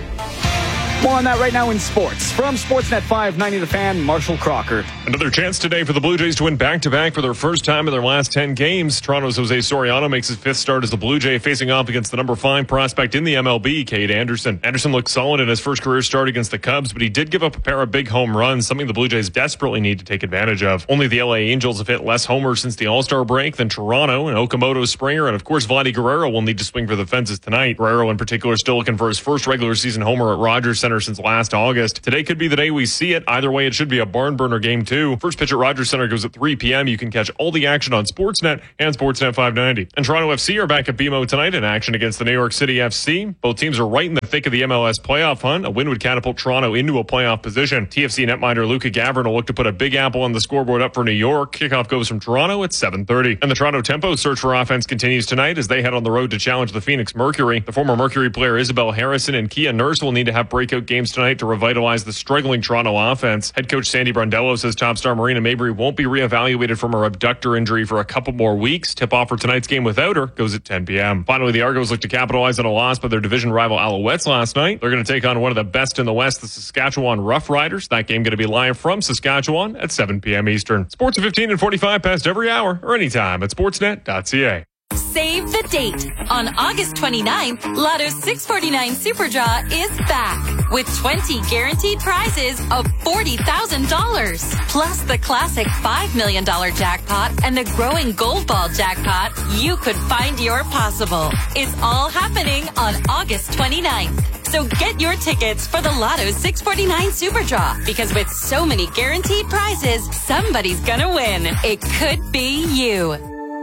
S28: More on that right now in sports. From Sportsnet five ninety The Fan, Marshall Crocker.
S8: Another chance today for the Blue Jays to win back-to-back for their first time in their last ten games. Toronto's Jose Soriano makes his fifth start as the Blue Jay, facing off against the number five prospect in the M L B, Cade Anderson. Anderson looked solid in his first career start against the Cubs, but he did give up a pair of big home runs, something the Blue Jays desperately need to take advantage of. Only the L A Angels have hit less homers since the All-Star break than Toronto, and Okamoto, Springer, and of course Vladdy Guerrero will need to swing for the fences tonight. Guerrero in particular still looking for his first regular season homer at Rogers Centre since last August. Today could be the day we see it. Either way, it should be a barn burner game too. First pitch at Rogers Centre goes at three p.m. You can catch all the action on Sportsnet and Sportsnet five ninety. And Toronto F C are back at B M O tonight in action against the New York City F C. Both teams are right in the thick of the M L S playoff hunt. A win would catapult Toronto into a playoff position. T F C netminder Luca Gavrin will look to put a big apple on the scoreboard up for New York. Kickoff goes from Toronto at seven thirty. And the Toronto Tempo search for offense continues tonight as they head on the road to challenge the Phoenix Mercury. The former Mercury player Isabel Harrison and Kia Nurse will need to have breakout games tonight to revitalize the struggling Toronto offense. Head coach Sandy Brondello says top star Marina Mabry won't be reevaluated from her abductor injury for a couple more weeks. Tip-off for tonight's game without her goes at ten p.m. Finally, the Argos look to capitalize on a loss by their division rival Alouettes last night. They're going to take on one of the best in the West, the Saskatchewan Roughriders. That game going to be live from Saskatchewan at seven p.m. Eastern. Sports at fifteen and forty-five past every hour or anytime at sportsnet dot c a.
S15: Save the date. On August twenty-ninth, Lotto's six forty-nine Super Draw is back with twenty guaranteed prizes of forty thousand dollars. Plus the classic five million dollars jackpot and the growing Gold Ball jackpot. You could find your possible. It's all happening on August twenty-ninth. So get your tickets for the Lotto's six forty-nine Super Draw, because with so many guaranteed prizes, somebody's gonna win. It could be you.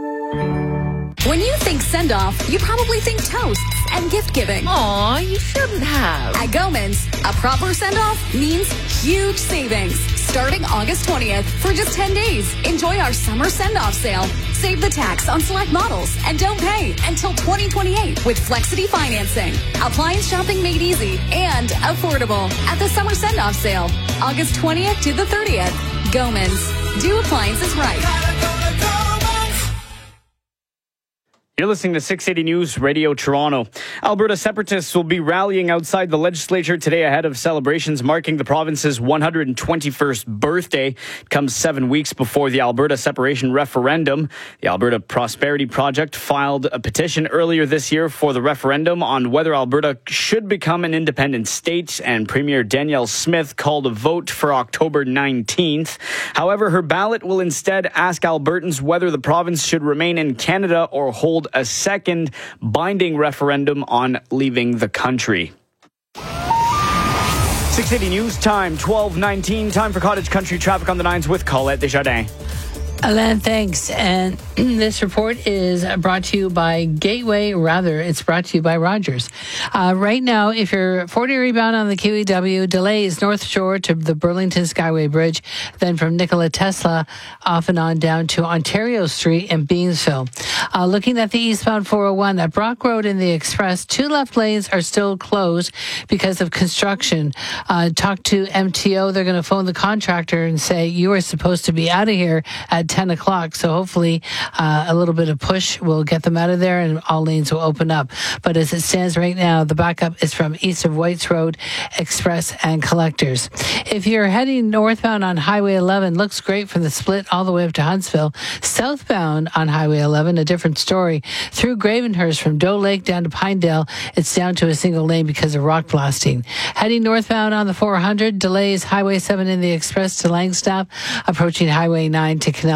S1: When you think send-off, you probably think toasts and gift-giving.
S2: Aw, you shouldn't have.
S1: At Gomans, a proper send-off means huge savings. Starting August twentieth for just ten days. Enjoy our summer send-off sale. Save the tax on select models and don't pay until twenty twenty-eight with Flexity financing. Appliance shopping made easy and affordable at the summer send-off sale. August twentieth to the thirtieth. Gomans. Do appliances right.
S28: You're listening to six eighty News Radio Toronto. Alberta separatists will be rallying outside the legislature today ahead of celebrations marking the province's one hundred twenty-first birthday. It comes seven weeks before the Alberta separation referendum. The Alberta Prosperity Project filed a petition earlier this year for the referendum on whether Alberta should become an independent state, and Premier Danielle Smith called a vote for October nineteenth. However, her ballot will instead ask Albertans whether the province should remain in Canada or hold a second binding referendum on leaving the country. six eighty News Time, twelve nineteen. Time for Cottage Country traffic on the nines with Colette Desjardins.
S12: Alan, thanks. And this report is brought to you by Gateway. Rather, it's brought to you by Rogers. Uh, right now, if you're forty rebound on the Q E W, delays North Shore to the Burlington Skyway Bridge, then from Nikola Tesla off and on down to Ontario Street in Beamsville. Uh, looking at the eastbound four oh one at Brock Road in the Express, two left lanes are still closed because of construction. Uh, talk to M T O. They're going to phone the contractor and say, you are supposed to be out of here at ten o'clock. So hopefully uh, a little bit of push will get them out of there and all lanes will open up. But as it stands right now, the backup is from east of Whites Road, Express and Collectors. If you're heading northbound on Highway eleven, looks great from the split all the way up to Huntsville. Southbound on Highway eleven, a different story. Through Gravenhurst from Doe Lake down to Pinedale, it's down to a single lane because of rock blasting. Heading northbound on the four hundred, delays Highway seven in the Express to Langstaff, approaching Highway nine to Canal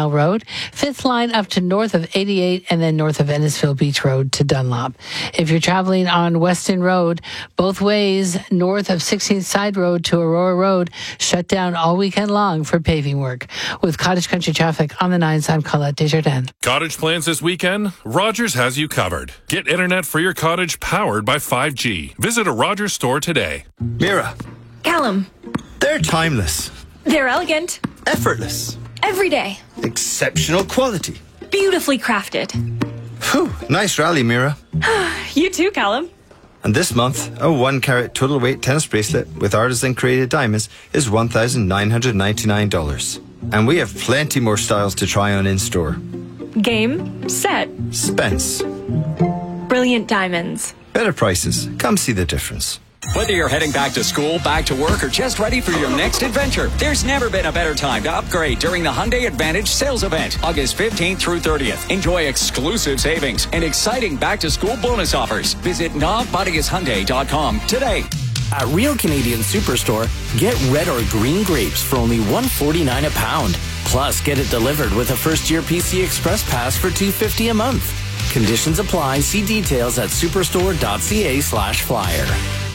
S12: Mill Road, fifth line up to north of eighty-eight, and then north of Ennisville Beach Road to Dunlop. If you're traveling on Weston Road, both ways north of sixteenth Side Road to Aurora Road, shut down all weekend long for paving work. With Cottage Country traffic on the nines, I'm Colette Desjardins.
S7: Cottage plans this weekend? Rogers has you covered. Get internet for your cottage powered by five G. Visit a Rogers store today.
S10: Mira.
S20: Callum.
S10: They're timeless.
S20: They're elegant.
S10: Effortless.
S20: Everyday.
S10: Exceptional quality.
S20: Beautifully crafted.
S10: Whew, nice rally, Mira.
S20: You too, Callum.
S10: And this month, a one carat total weight tennis bracelet with artisan created diamonds is one thousand nine hundred ninety-nine dollars. And we have plenty more styles to try on in store.
S20: Game, set,
S10: Spence.
S20: brilliant diamonds.
S10: Better prices. Come see the difference.
S21: Whether you're heading back to school, back to work, or just ready for your next adventure, there's never been a better time to upgrade during the Hyundai Advantage sales event, August fifteenth through thirtieth. Enjoy exclusive savings and exciting back-to-school bonus offers. Visit Nav Bodius Hyundai dot com today.
S22: At Real Canadian Superstore, get red or green grapes for only one dollar and forty-nine cents a pound. Plus, get it delivered with a first-year P C Express Pass for two dollars and fifty cents a month. Conditions apply. See details at superstore.ca slash flyer.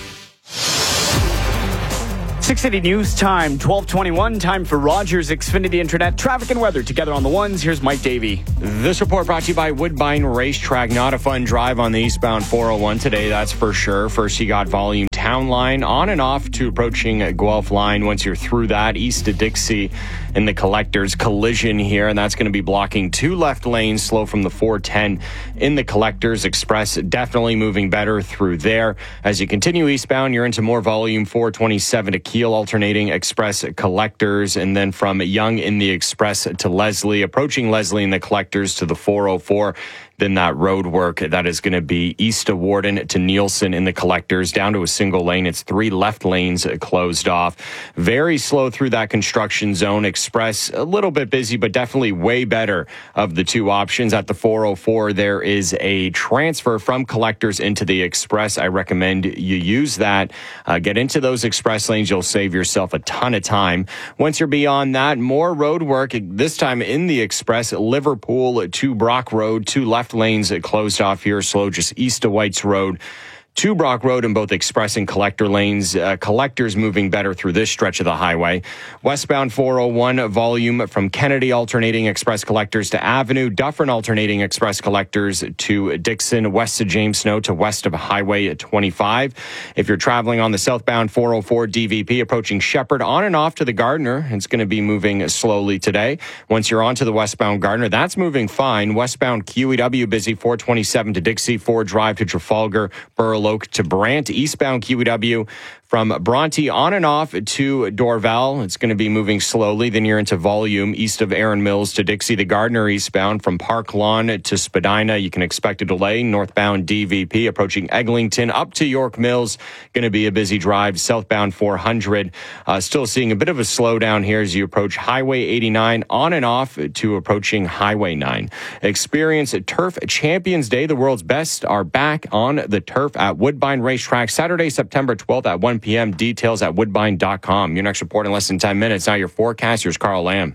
S28: six eighty News Time, twelve twenty-one. Time for Rogers Xfinity Internet traffic and weather. Together on the ones, here's Mike Davey.
S5: This report brought to you by Woodbine Racetrack. Not a fun drive on the eastbound four oh one today, that's for sure. First, you got volume town line on and off to approaching Guelph line. Once you're through that, east of Dixie in the Collectors, collision here, and that's going to be blocking two left lanes, slow from the four ten in the Collectors. Express definitely moving better through there. As you continue eastbound, you're into more volume four twenty-seven to Keel, alternating Express Collectors, and then from Young in the Express to Leslie, approaching Leslie in the Collectors to the four oh four. Then that road work that is going to be east of Warden to Nielsen in the Collectors, down to a single lane. It's three left lanes closed off. Very slow through that construction zone. Express a little bit busy, but definitely way better of the two options. At the four oh four, there is a transfer from Collectors into the Express. I recommend you use that. Uh, get into those Express lanes. You'll save yourself a ton of time. Once you're beyond that, more road work, this time in the Express. Liverpool to Brock Road, two left lanes closed off here, slow just east of Whites Road to Brock Road in both Express and Collector lanes. Uh, Collectors moving better through this stretch of the highway. Westbound four oh one, volume from Kennedy alternating Express Collectors to Avenue. Dufferin alternating Express Collectors to Dixon, west of James Snow to west of Highway twenty-five. If you're traveling on the southbound four oh four D V P, approaching Shepherd on and off to the Gardner, it's going to be moving slowly today. Once you're onto the westbound Gardner, that's moving fine. Westbound Q E W busy, four twenty-seven to Dixie, four Drive to Trafalgar, Burl Oak to Brant. Eastbound Q E W from Bronte on and off to Dorval. It's going to be moving slowly. Then you're into volume east of Erin Mills to Dixie. The Gardner eastbound from Park Lawn to Spadina. You can expect a delay. Northbound D V P approaching Eglinton up to York Mills. Going to be a busy drive. Southbound four hundred. Uh, still seeing a bit of a slowdown here as you approach Highway eighty-nine on and off to approaching Highway nine. Experience Turf Champions Day. The world's best are back on the turf at Woodbine Racetrack Saturday, September twelfth at one p.m. Details at woodbine dot com. Your next report in less than ten minutes. Now your forecast. Here's Carl Lamb.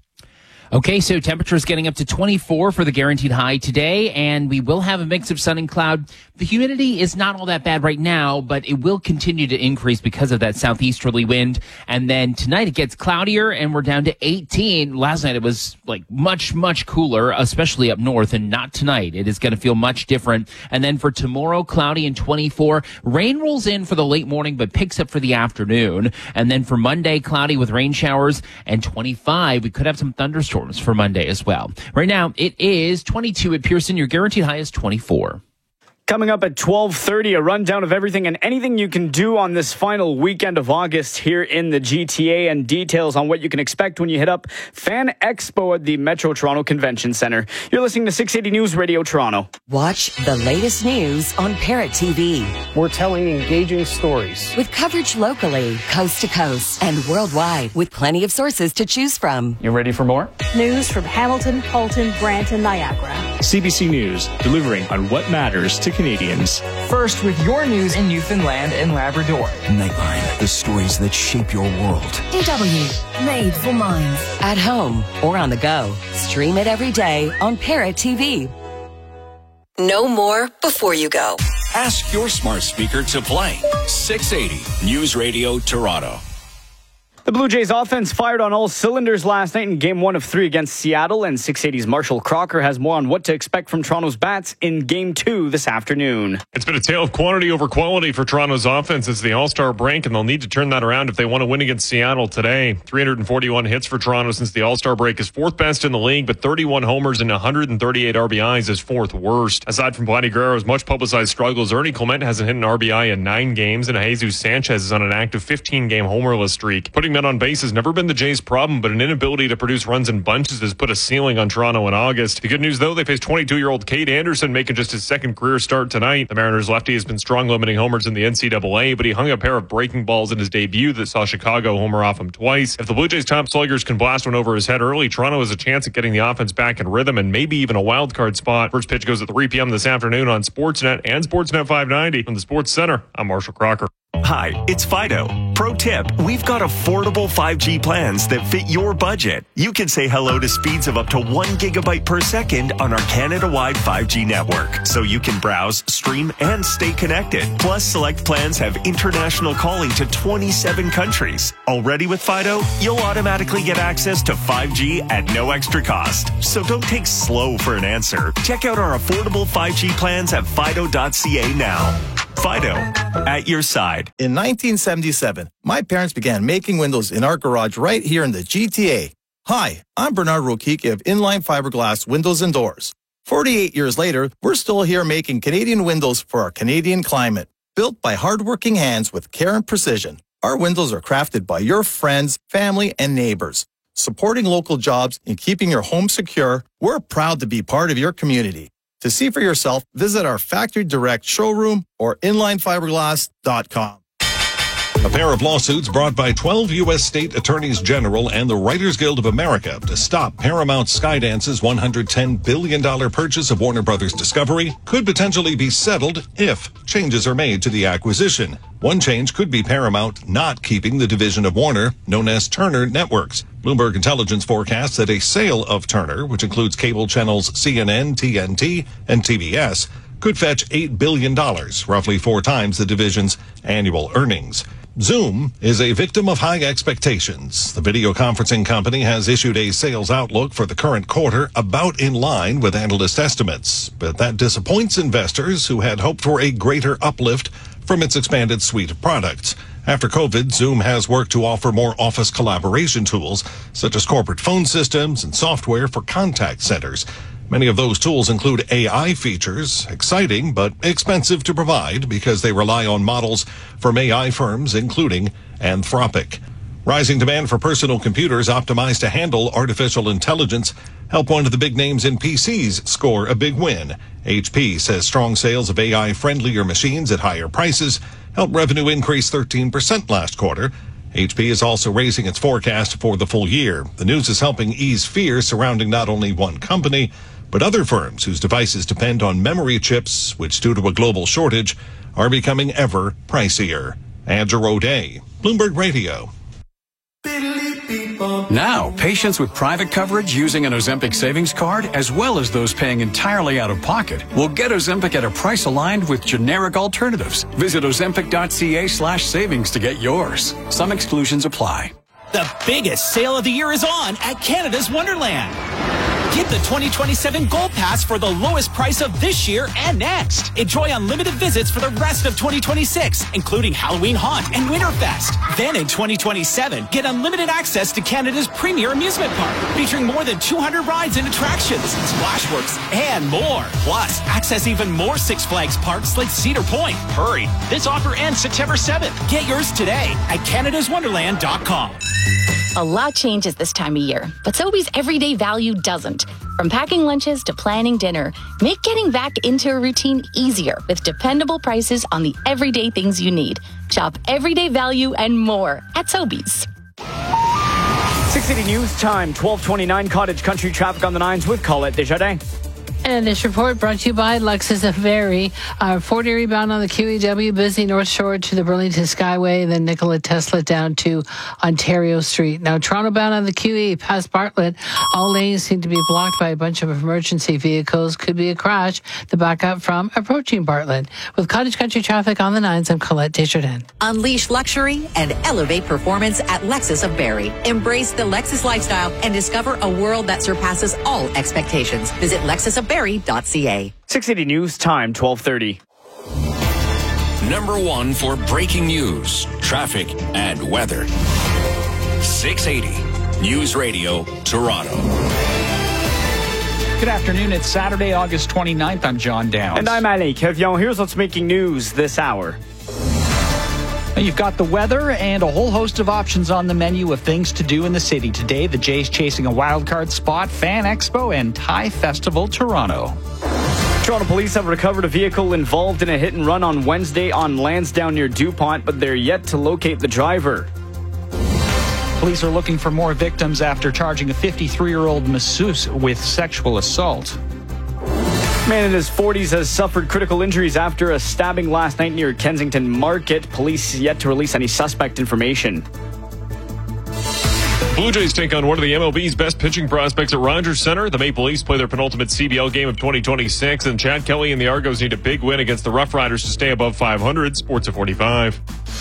S6: Okay, so temperatures getting up to twenty-four for the guaranteed high today, and we will have a mix of sun and cloud. The humidity is not all that bad right now, but it will continue to increase because of that southeasterly wind. And then tonight it gets cloudier, and we're down to eighteen. Last night it was like much, much cooler, especially up north, and not tonight. It is going to feel much different. And then for tomorrow, cloudy and twenty-four. Rain rolls in for the late morning, but picks up for the afternoon. And then for Monday, cloudy with rain showers and twenty-five. We could have some thunderstorms for Monday as well. Right now, it is twenty-two at Pearson. Your guaranteed high is twenty-four.
S28: Coming up at twelve thirty, a rundown of everything and anything you can do on this final weekend of August here in the G T A, and details on what you can expect when you hit up Fan Expo at the Metro Toronto Convention Centre. You're listening to six eighty News Radio Toronto.
S23: Watch the latest news on Parrot T V.
S24: We're telling engaging stories
S23: with coverage locally, coast to coast, and worldwide, with plenty of sources to choose from.
S28: You ready for more?
S25: News from Hamilton, Halton, Brant, and Niagara.
S3: C B C News, delivering on what matters to Canadians.
S4: First with your news in Newfoundland and Labrador.
S9: Nightline, the stories that shape your world.
S23: D W, made for minds. At home or on the go. Stream it every day on Parrot T V.
S11: Know more before you go.
S19: Ask your smart speaker to play. six eighty News Radio Toronto.
S28: The Blue Jays offense fired on all cylinders last night in game one of three against Seattle, and six eighty's Marshall Crocker has more on what to expect from Toronto's bats in game two this afternoon.
S8: It's been a tale of quantity over quality for Toronto's offense. It's the All-Star break, and they'll need to turn that around if they want to win against Seattle today. three hundred forty-one hits for Toronto since the All-Star break is fourth best in the league, but thirty-one homers and one hundred thirty-eight R B Is is fourth worst. Aside from Vladdy Guerrero's much publicized struggles, Ernie Clement hasn't hit an R B I in nine games, and Jesus Sanchez is on an active fifteen-game homerless streak. Putting men on base has never been the Jays' problem, but an inability to produce runs in bunches has put a ceiling on Toronto in August. The good news, though, they face twenty-two-year-old Cade Anderson making just his second career start tonight. The Mariners lefty has been strong limiting homers in the N C double A, but he hung a pair of breaking balls in his debut that saw Chicago homer off him twice. If the Blue Jays' top sluggers can blast one over his head early, Toronto has a chance at getting the offense back in rhythm and maybe even a wild card spot. First pitch goes at three p.m. this afternoon on Sportsnet and Sportsnet five ninety. From the Sports Center, I'm Marshall Crocker.
S14: Hi, it's Fido. Pro tip, we've got affordable five G plans that fit your budget. You can say hello to speeds of up to one gigabyte per second on our Canada-wide five G network, so you can browse, stream, and stay connected. Plus, select plans have international calling to twenty-seven countries. Already with Fido, you'll automatically get access to five G at no extra cost. So don't take slow for an answer. Check out our affordable five G plans at fido dot c a now. Fido, at your side.
S25: In nineteen seventy-seven, my parents began making windows in our garage right here in the G T A. Hi, I'm Bernard Rokicki of Inline Fiberglass Windows and Doors. forty-eight years later, we're still here making Canadian windows for our Canadian climate. Built by hardworking hands with care and precision, our windows are crafted by your friends, family, and neighbors. Supporting local jobs and keeping your home secure, we're proud to be part of your community. To see for yourself, visit our Factory Direct showroom or inline fiberglass dot com.
S26: A pair of lawsuits brought by twelve U S state attorneys general and the Writers Guild of America to stop Paramount Skydance's one hundred ten billion dollars purchase of Warner Brothers Discovery could potentially be settled if changes are made to the acquisition. One change could be Paramount not keeping the division of Warner known as Turner Networks. Bloomberg Intelligence forecasts that a sale of Turner, which includes cable channels C N N, T N T, and T B S, could fetch eight billion dollars, roughly four times the division's annual earnings. Zoom is a victim of high expectations. The video conferencing company has issued a sales outlook for the current quarter about in line with analyst estimates, but that disappoints investors who had hoped for a greater uplift from its expanded suite of products. After COVID, Zoom has worked to offer more office collaboration tools, such as corporate phone systems and software for contact centers. Many of those tools include A I features, exciting but expensive to provide because they rely on models from A I firms, including Anthropic. Rising demand for personal computers optimized to handle artificial intelligence helped one of the big names in P Cs score a big win. H P says strong sales of A I-friendlier machines at higher prices helped revenue increase thirteen percent last quarter. H P is also raising its forecast for the full year. The news is helping ease fear surrounding not only one company, but other firms whose devices depend on memory chips, which due to a global shortage, are becoming ever pricier. Andrew O'Day, Bloomberg Radio.
S27: Now, patients with private coverage using an Ozempic savings card, as well as those paying entirely out of pocket, will get Ozempic at a price aligned with generic alternatives. Visit ozempic dot c a slash savings to get yours. Some exclusions apply.
S29: The biggest sale of the year is on at Canada's Wonderland. Get the twenty twenty-seven Gold Pass for the lowest price of this year and next. Enjoy unlimited visits for the rest of twenty twenty-six, including Halloween Haunt and Winterfest. Then in twenty twenty-seven, get unlimited access to Canada's premier amusement park, featuring more than two hundred rides and attractions, Splashworks, and more. Plus, access even more Six Flags parks like Cedar Point. Hurry, this offer ends September seventh. Get yours today at canada's wonderland dot com.
S30: A lot changes this time of year, but Sobeys everyday value doesn't. From packing lunches to planning dinner, make getting back into a routine easier with dependable prices on the everyday things you need. Shop everyday value and more at Sobeys.
S28: six eighty News Time, twelve twenty-nine Cottage Country traffic on the nines with Colette Desjardins.
S1: And this report brought to you by Lexus of Barrie. Uh, forty rebound on the Q E W, busy North Shore to the Burlington Skyway, then Nikola Tesla down to Ontario Street. Now, Toronto bound on the Q E past Bartlett. All lanes seem to be blocked by a bunch of emergency vehicles. Could be a crash. The backup from approaching Bartlett. With Cottage Country traffic on the nines, I'm Colette Desjardins.
S2: Unleash luxury and elevate performance at Lexus of Barrie. Embrace the Lexus lifestyle and discover a world that surpasses all expectations. Visit Lexus of Barrie dot C A.
S28: six eighty News Time, twelve thirty.
S19: Number one for breaking news, traffic, and weather. six eighty News Radio, Toronto.
S29: Good afternoon. It's Saturday, August twenty-ninth. I'm John Downs.
S28: And I'm Ali Kevion. Here's what's making news this hour.
S29: You've got the weather and a whole host of options on the menu of things to do in the city today. The Jays chasing a wild card spot, Fan Expo, and Thai Festival Toronto.
S28: Toronto police have recovered a vehicle involved in a hit and run on Wednesday on Lansdowne near DuPont, but they're yet to locate the driver.
S29: Police are looking for more victims after charging a fifty-three-year-old masseuse with sexual assault.
S28: Man in his forties has suffered critical injuries after a stabbing last night near Kensington Market. Police yet to release any suspect information.
S8: Blue Jays take on one of the M L B's best pitching prospects at Rogers Centre. The Maple Leafs play their penultimate C B L game of twenty twenty-six, and Chad Kelly and the Argos need a big win against the Rough Riders to stay above five hundred. Sports at forty-five.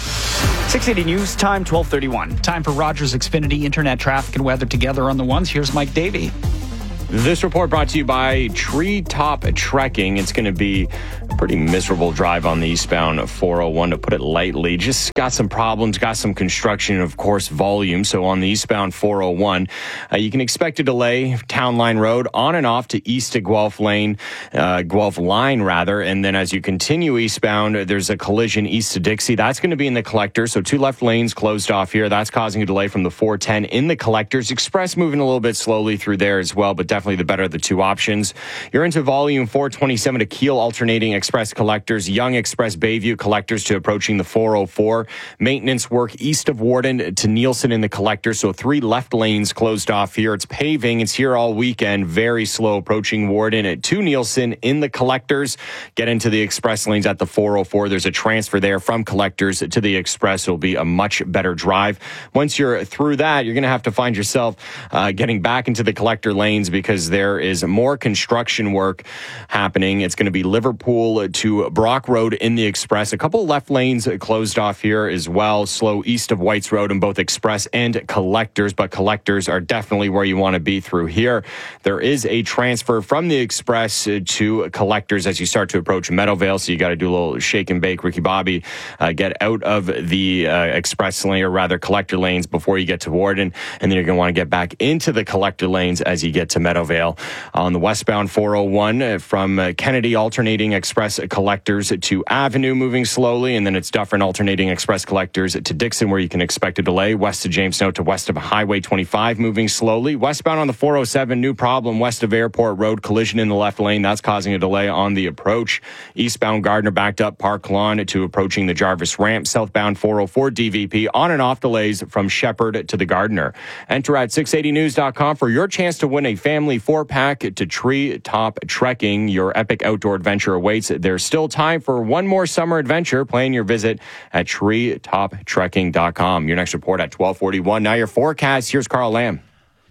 S28: six eighty News Time, twelve thirty-one.
S29: Time for Rogers Xfinity Internet traffic and weather together on the ones. Here's Mike Davey.
S5: This report brought to you by Treetop Trekking. It's going to be a pretty miserable drive on the eastbound four oh one, to put it lightly. Just got some problems, got some construction, and of course, volume. So on the eastbound four oh one, uh, you can expect a delay, Town Line Road, on and off to east to Guelph Lane, uh, Guelph Line, rather. And then as you continue eastbound, there's a collision east to Dixie. That's going to be in the Collector. So two left lanes closed off here. That's causing a delay from the four ten in the Collectors. Express moving a little bit slowly through there as well, but definitely the better of the two options. You're into volume four twenty-seven to Kiel alternating Express Collectors, Young Express Bayview Collectors to approaching the four oh four. Maintenance work east of Warden to Nielsen in the Collector. So three left lanes closed off here. It's paving. It's here all weekend. Very slow approaching Warden at to Nielsen in the Collectors. Get into the Express lanes at the four oh four. There's a transfer there from Collectors to the Express. It'll be a much better drive. Once you're through that, you're going to have to find yourself uh, getting back into the Collector lanes because there is more construction work happening. It's going to be Liverpool to Brock Road in the Express. A couple left lanes closed off here as well. Slow east of Whites Road in both Express and Collectors, but Collectors are definitely where you want to be through here. There is a transfer from the Express to Collectors as you start to approach Meadowvale, so you got to do a little shake and bake, Ricky Bobby, uh, get out of the uh, Express lane, or rather Collector lanes, before you get to Warden, and then you're going to want to get back into the Collector lanes as you get to Meadowvale. On the westbound four oh one uh, from uh, Kennedy alternating Express Collectors to Avenue moving slowly, and then it's Dufferin alternating Express Collectors to Dixon, where you can expect a delay. West of James Snow to west of Highway twenty-five moving slowly. Westbound on the four oh seven, new problem west of Airport Road, collision in the left lane. That's causing a delay on the approach. Eastbound Gardner backed up Park Lawn to approaching the Jarvis Ramp. Southbound four oh four D V P on and off delays from Shepherd to the Gardner. Enter at six eighty news dot com for your chance to win a family four-pack to Treetop Trekking. Your epic outdoor adventure awaits. There's still time for one more summer adventure. Plan your visit at treetop trekking dot com. Your next report at twelve forty-one. Now your forecast. Here's Carl Lamb.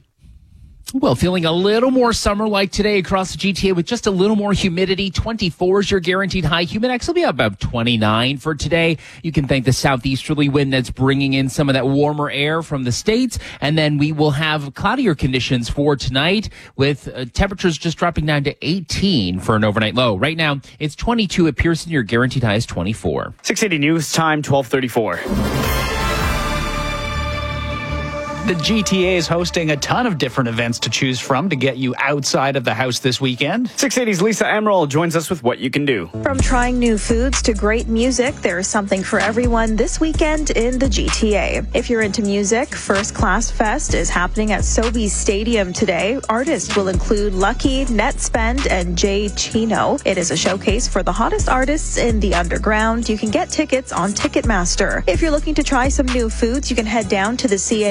S6: Well, feeling a little more summer-like today across the G T A with just a little more humidity. twenty-four is your guaranteed high. Humidex will be about twenty-nine for today. You can thank the southeasterly wind that's bringing in some of that warmer air from the States. And then we will have cloudier conditions for tonight with uh, temperatures just dropping down to eighteen for an overnight low. Right now, it's twenty-two at Pearson. Your guaranteed high is twenty-four.
S28: six eighty News Time, twelve thirty-four.
S29: The G T A is hosting a ton of different events to choose from to get you outside of the house this weekend.
S28: six eighty's Lisa Emerald joins us with what you can do.
S7: From trying new foods to great music, there is something for everyone this weekend in the G T A. If you're into music, First Class Fest is happening at Sobeys Stadium today. Artists will include Lucky, Netspend, and Jay Chino. It is a showcase for the hottest artists in the underground. You can get tickets on Ticketmaster. If you're looking to try some new foods, you can head down to the C N E. There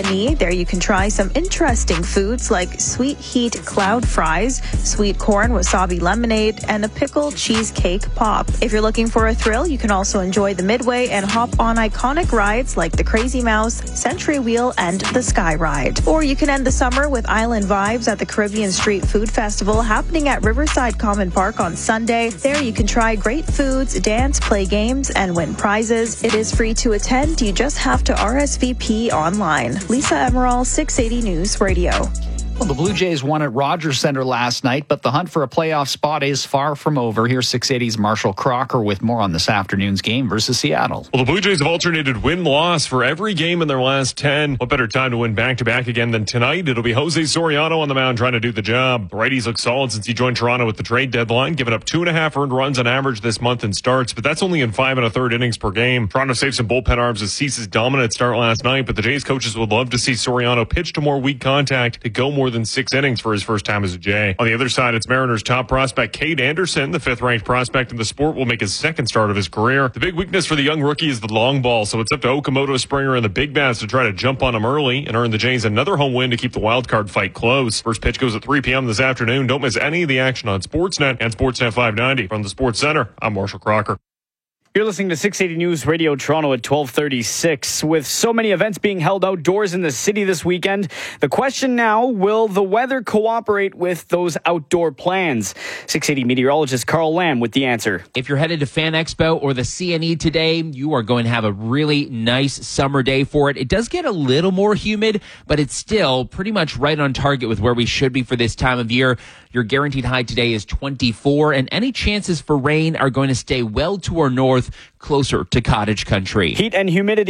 S7: There you can try some interesting foods like sweet heat cloud fries, sweet corn wasabi lemonade, and a pickle cheesecake pop. If you're looking for a thrill, you can also enjoy the Midway and hop on iconic rides like the Crazy Mouse, Century Wheel, and the Sky Ride. Or you can end the summer with island vibes at the Caribbean Street Food Festival happening at Riverside Common Park on Sunday. There you can try great foods, dance, play games, and win prizes. It is free to attend. You just have to R S V P online. Lisa Emerald, six eighty News Radio.
S10: Well, the Blue Jays won at Rogers Center last night, but the hunt for a playoff spot is far from over. Here's six eighty's Marshall Crocker with more on this afternoon's game versus Seattle.
S8: Well, the Blue Jays have alternated win-loss for every game in their last ten. What better time to win back-to-back again than tonight? It'll be Jose Soriano on the mound trying to do the job. The righties look solid since he joined Toronto with the trade deadline, giving up two and a half earned runs on average this month in starts, but that's only in five and a third innings per game. Toronto saved some bullpen arms as Cease's dominant start last night, but the Jays coaches would love to see Soriano pitch to more weak contact to go more than six innings for his first time as a Jay. On the other side, it's Mariners top prospect Cade Anderson, the fifth-ranked prospect in the sport, will make his second start of his career. The big weakness for the young rookie is the long ball, so it's up to Okamoto, Springer, and the big bats to try to jump on him early and earn the Jays another home win to keep the wild card fight close. First pitch goes at three p.m. this afternoon. Don't miss any of the action on Sportsnet and Sportsnet five ninety. From the Sports Center, I'm Marshall Crocker.
S28: You're listening to six eighty News Radio Toronto at twelve thirty-six. With so many events being held outdoors in the city this weekend, the question now, will the weather cooperate with those outdoor plans? six eighty meteorologist Carl Lamb with the answer.
S6: If you're headed to Fan Expo or the C N E today, you are going to have a really nice summer day for it. It does get a little more humid, but it's still pretty much right on target with where we should be for this time of year. Your guaranteed high today is twenty-four, and any chances for rain are going to stay well to our north, closer to cottage country.
S28: Heat and humidity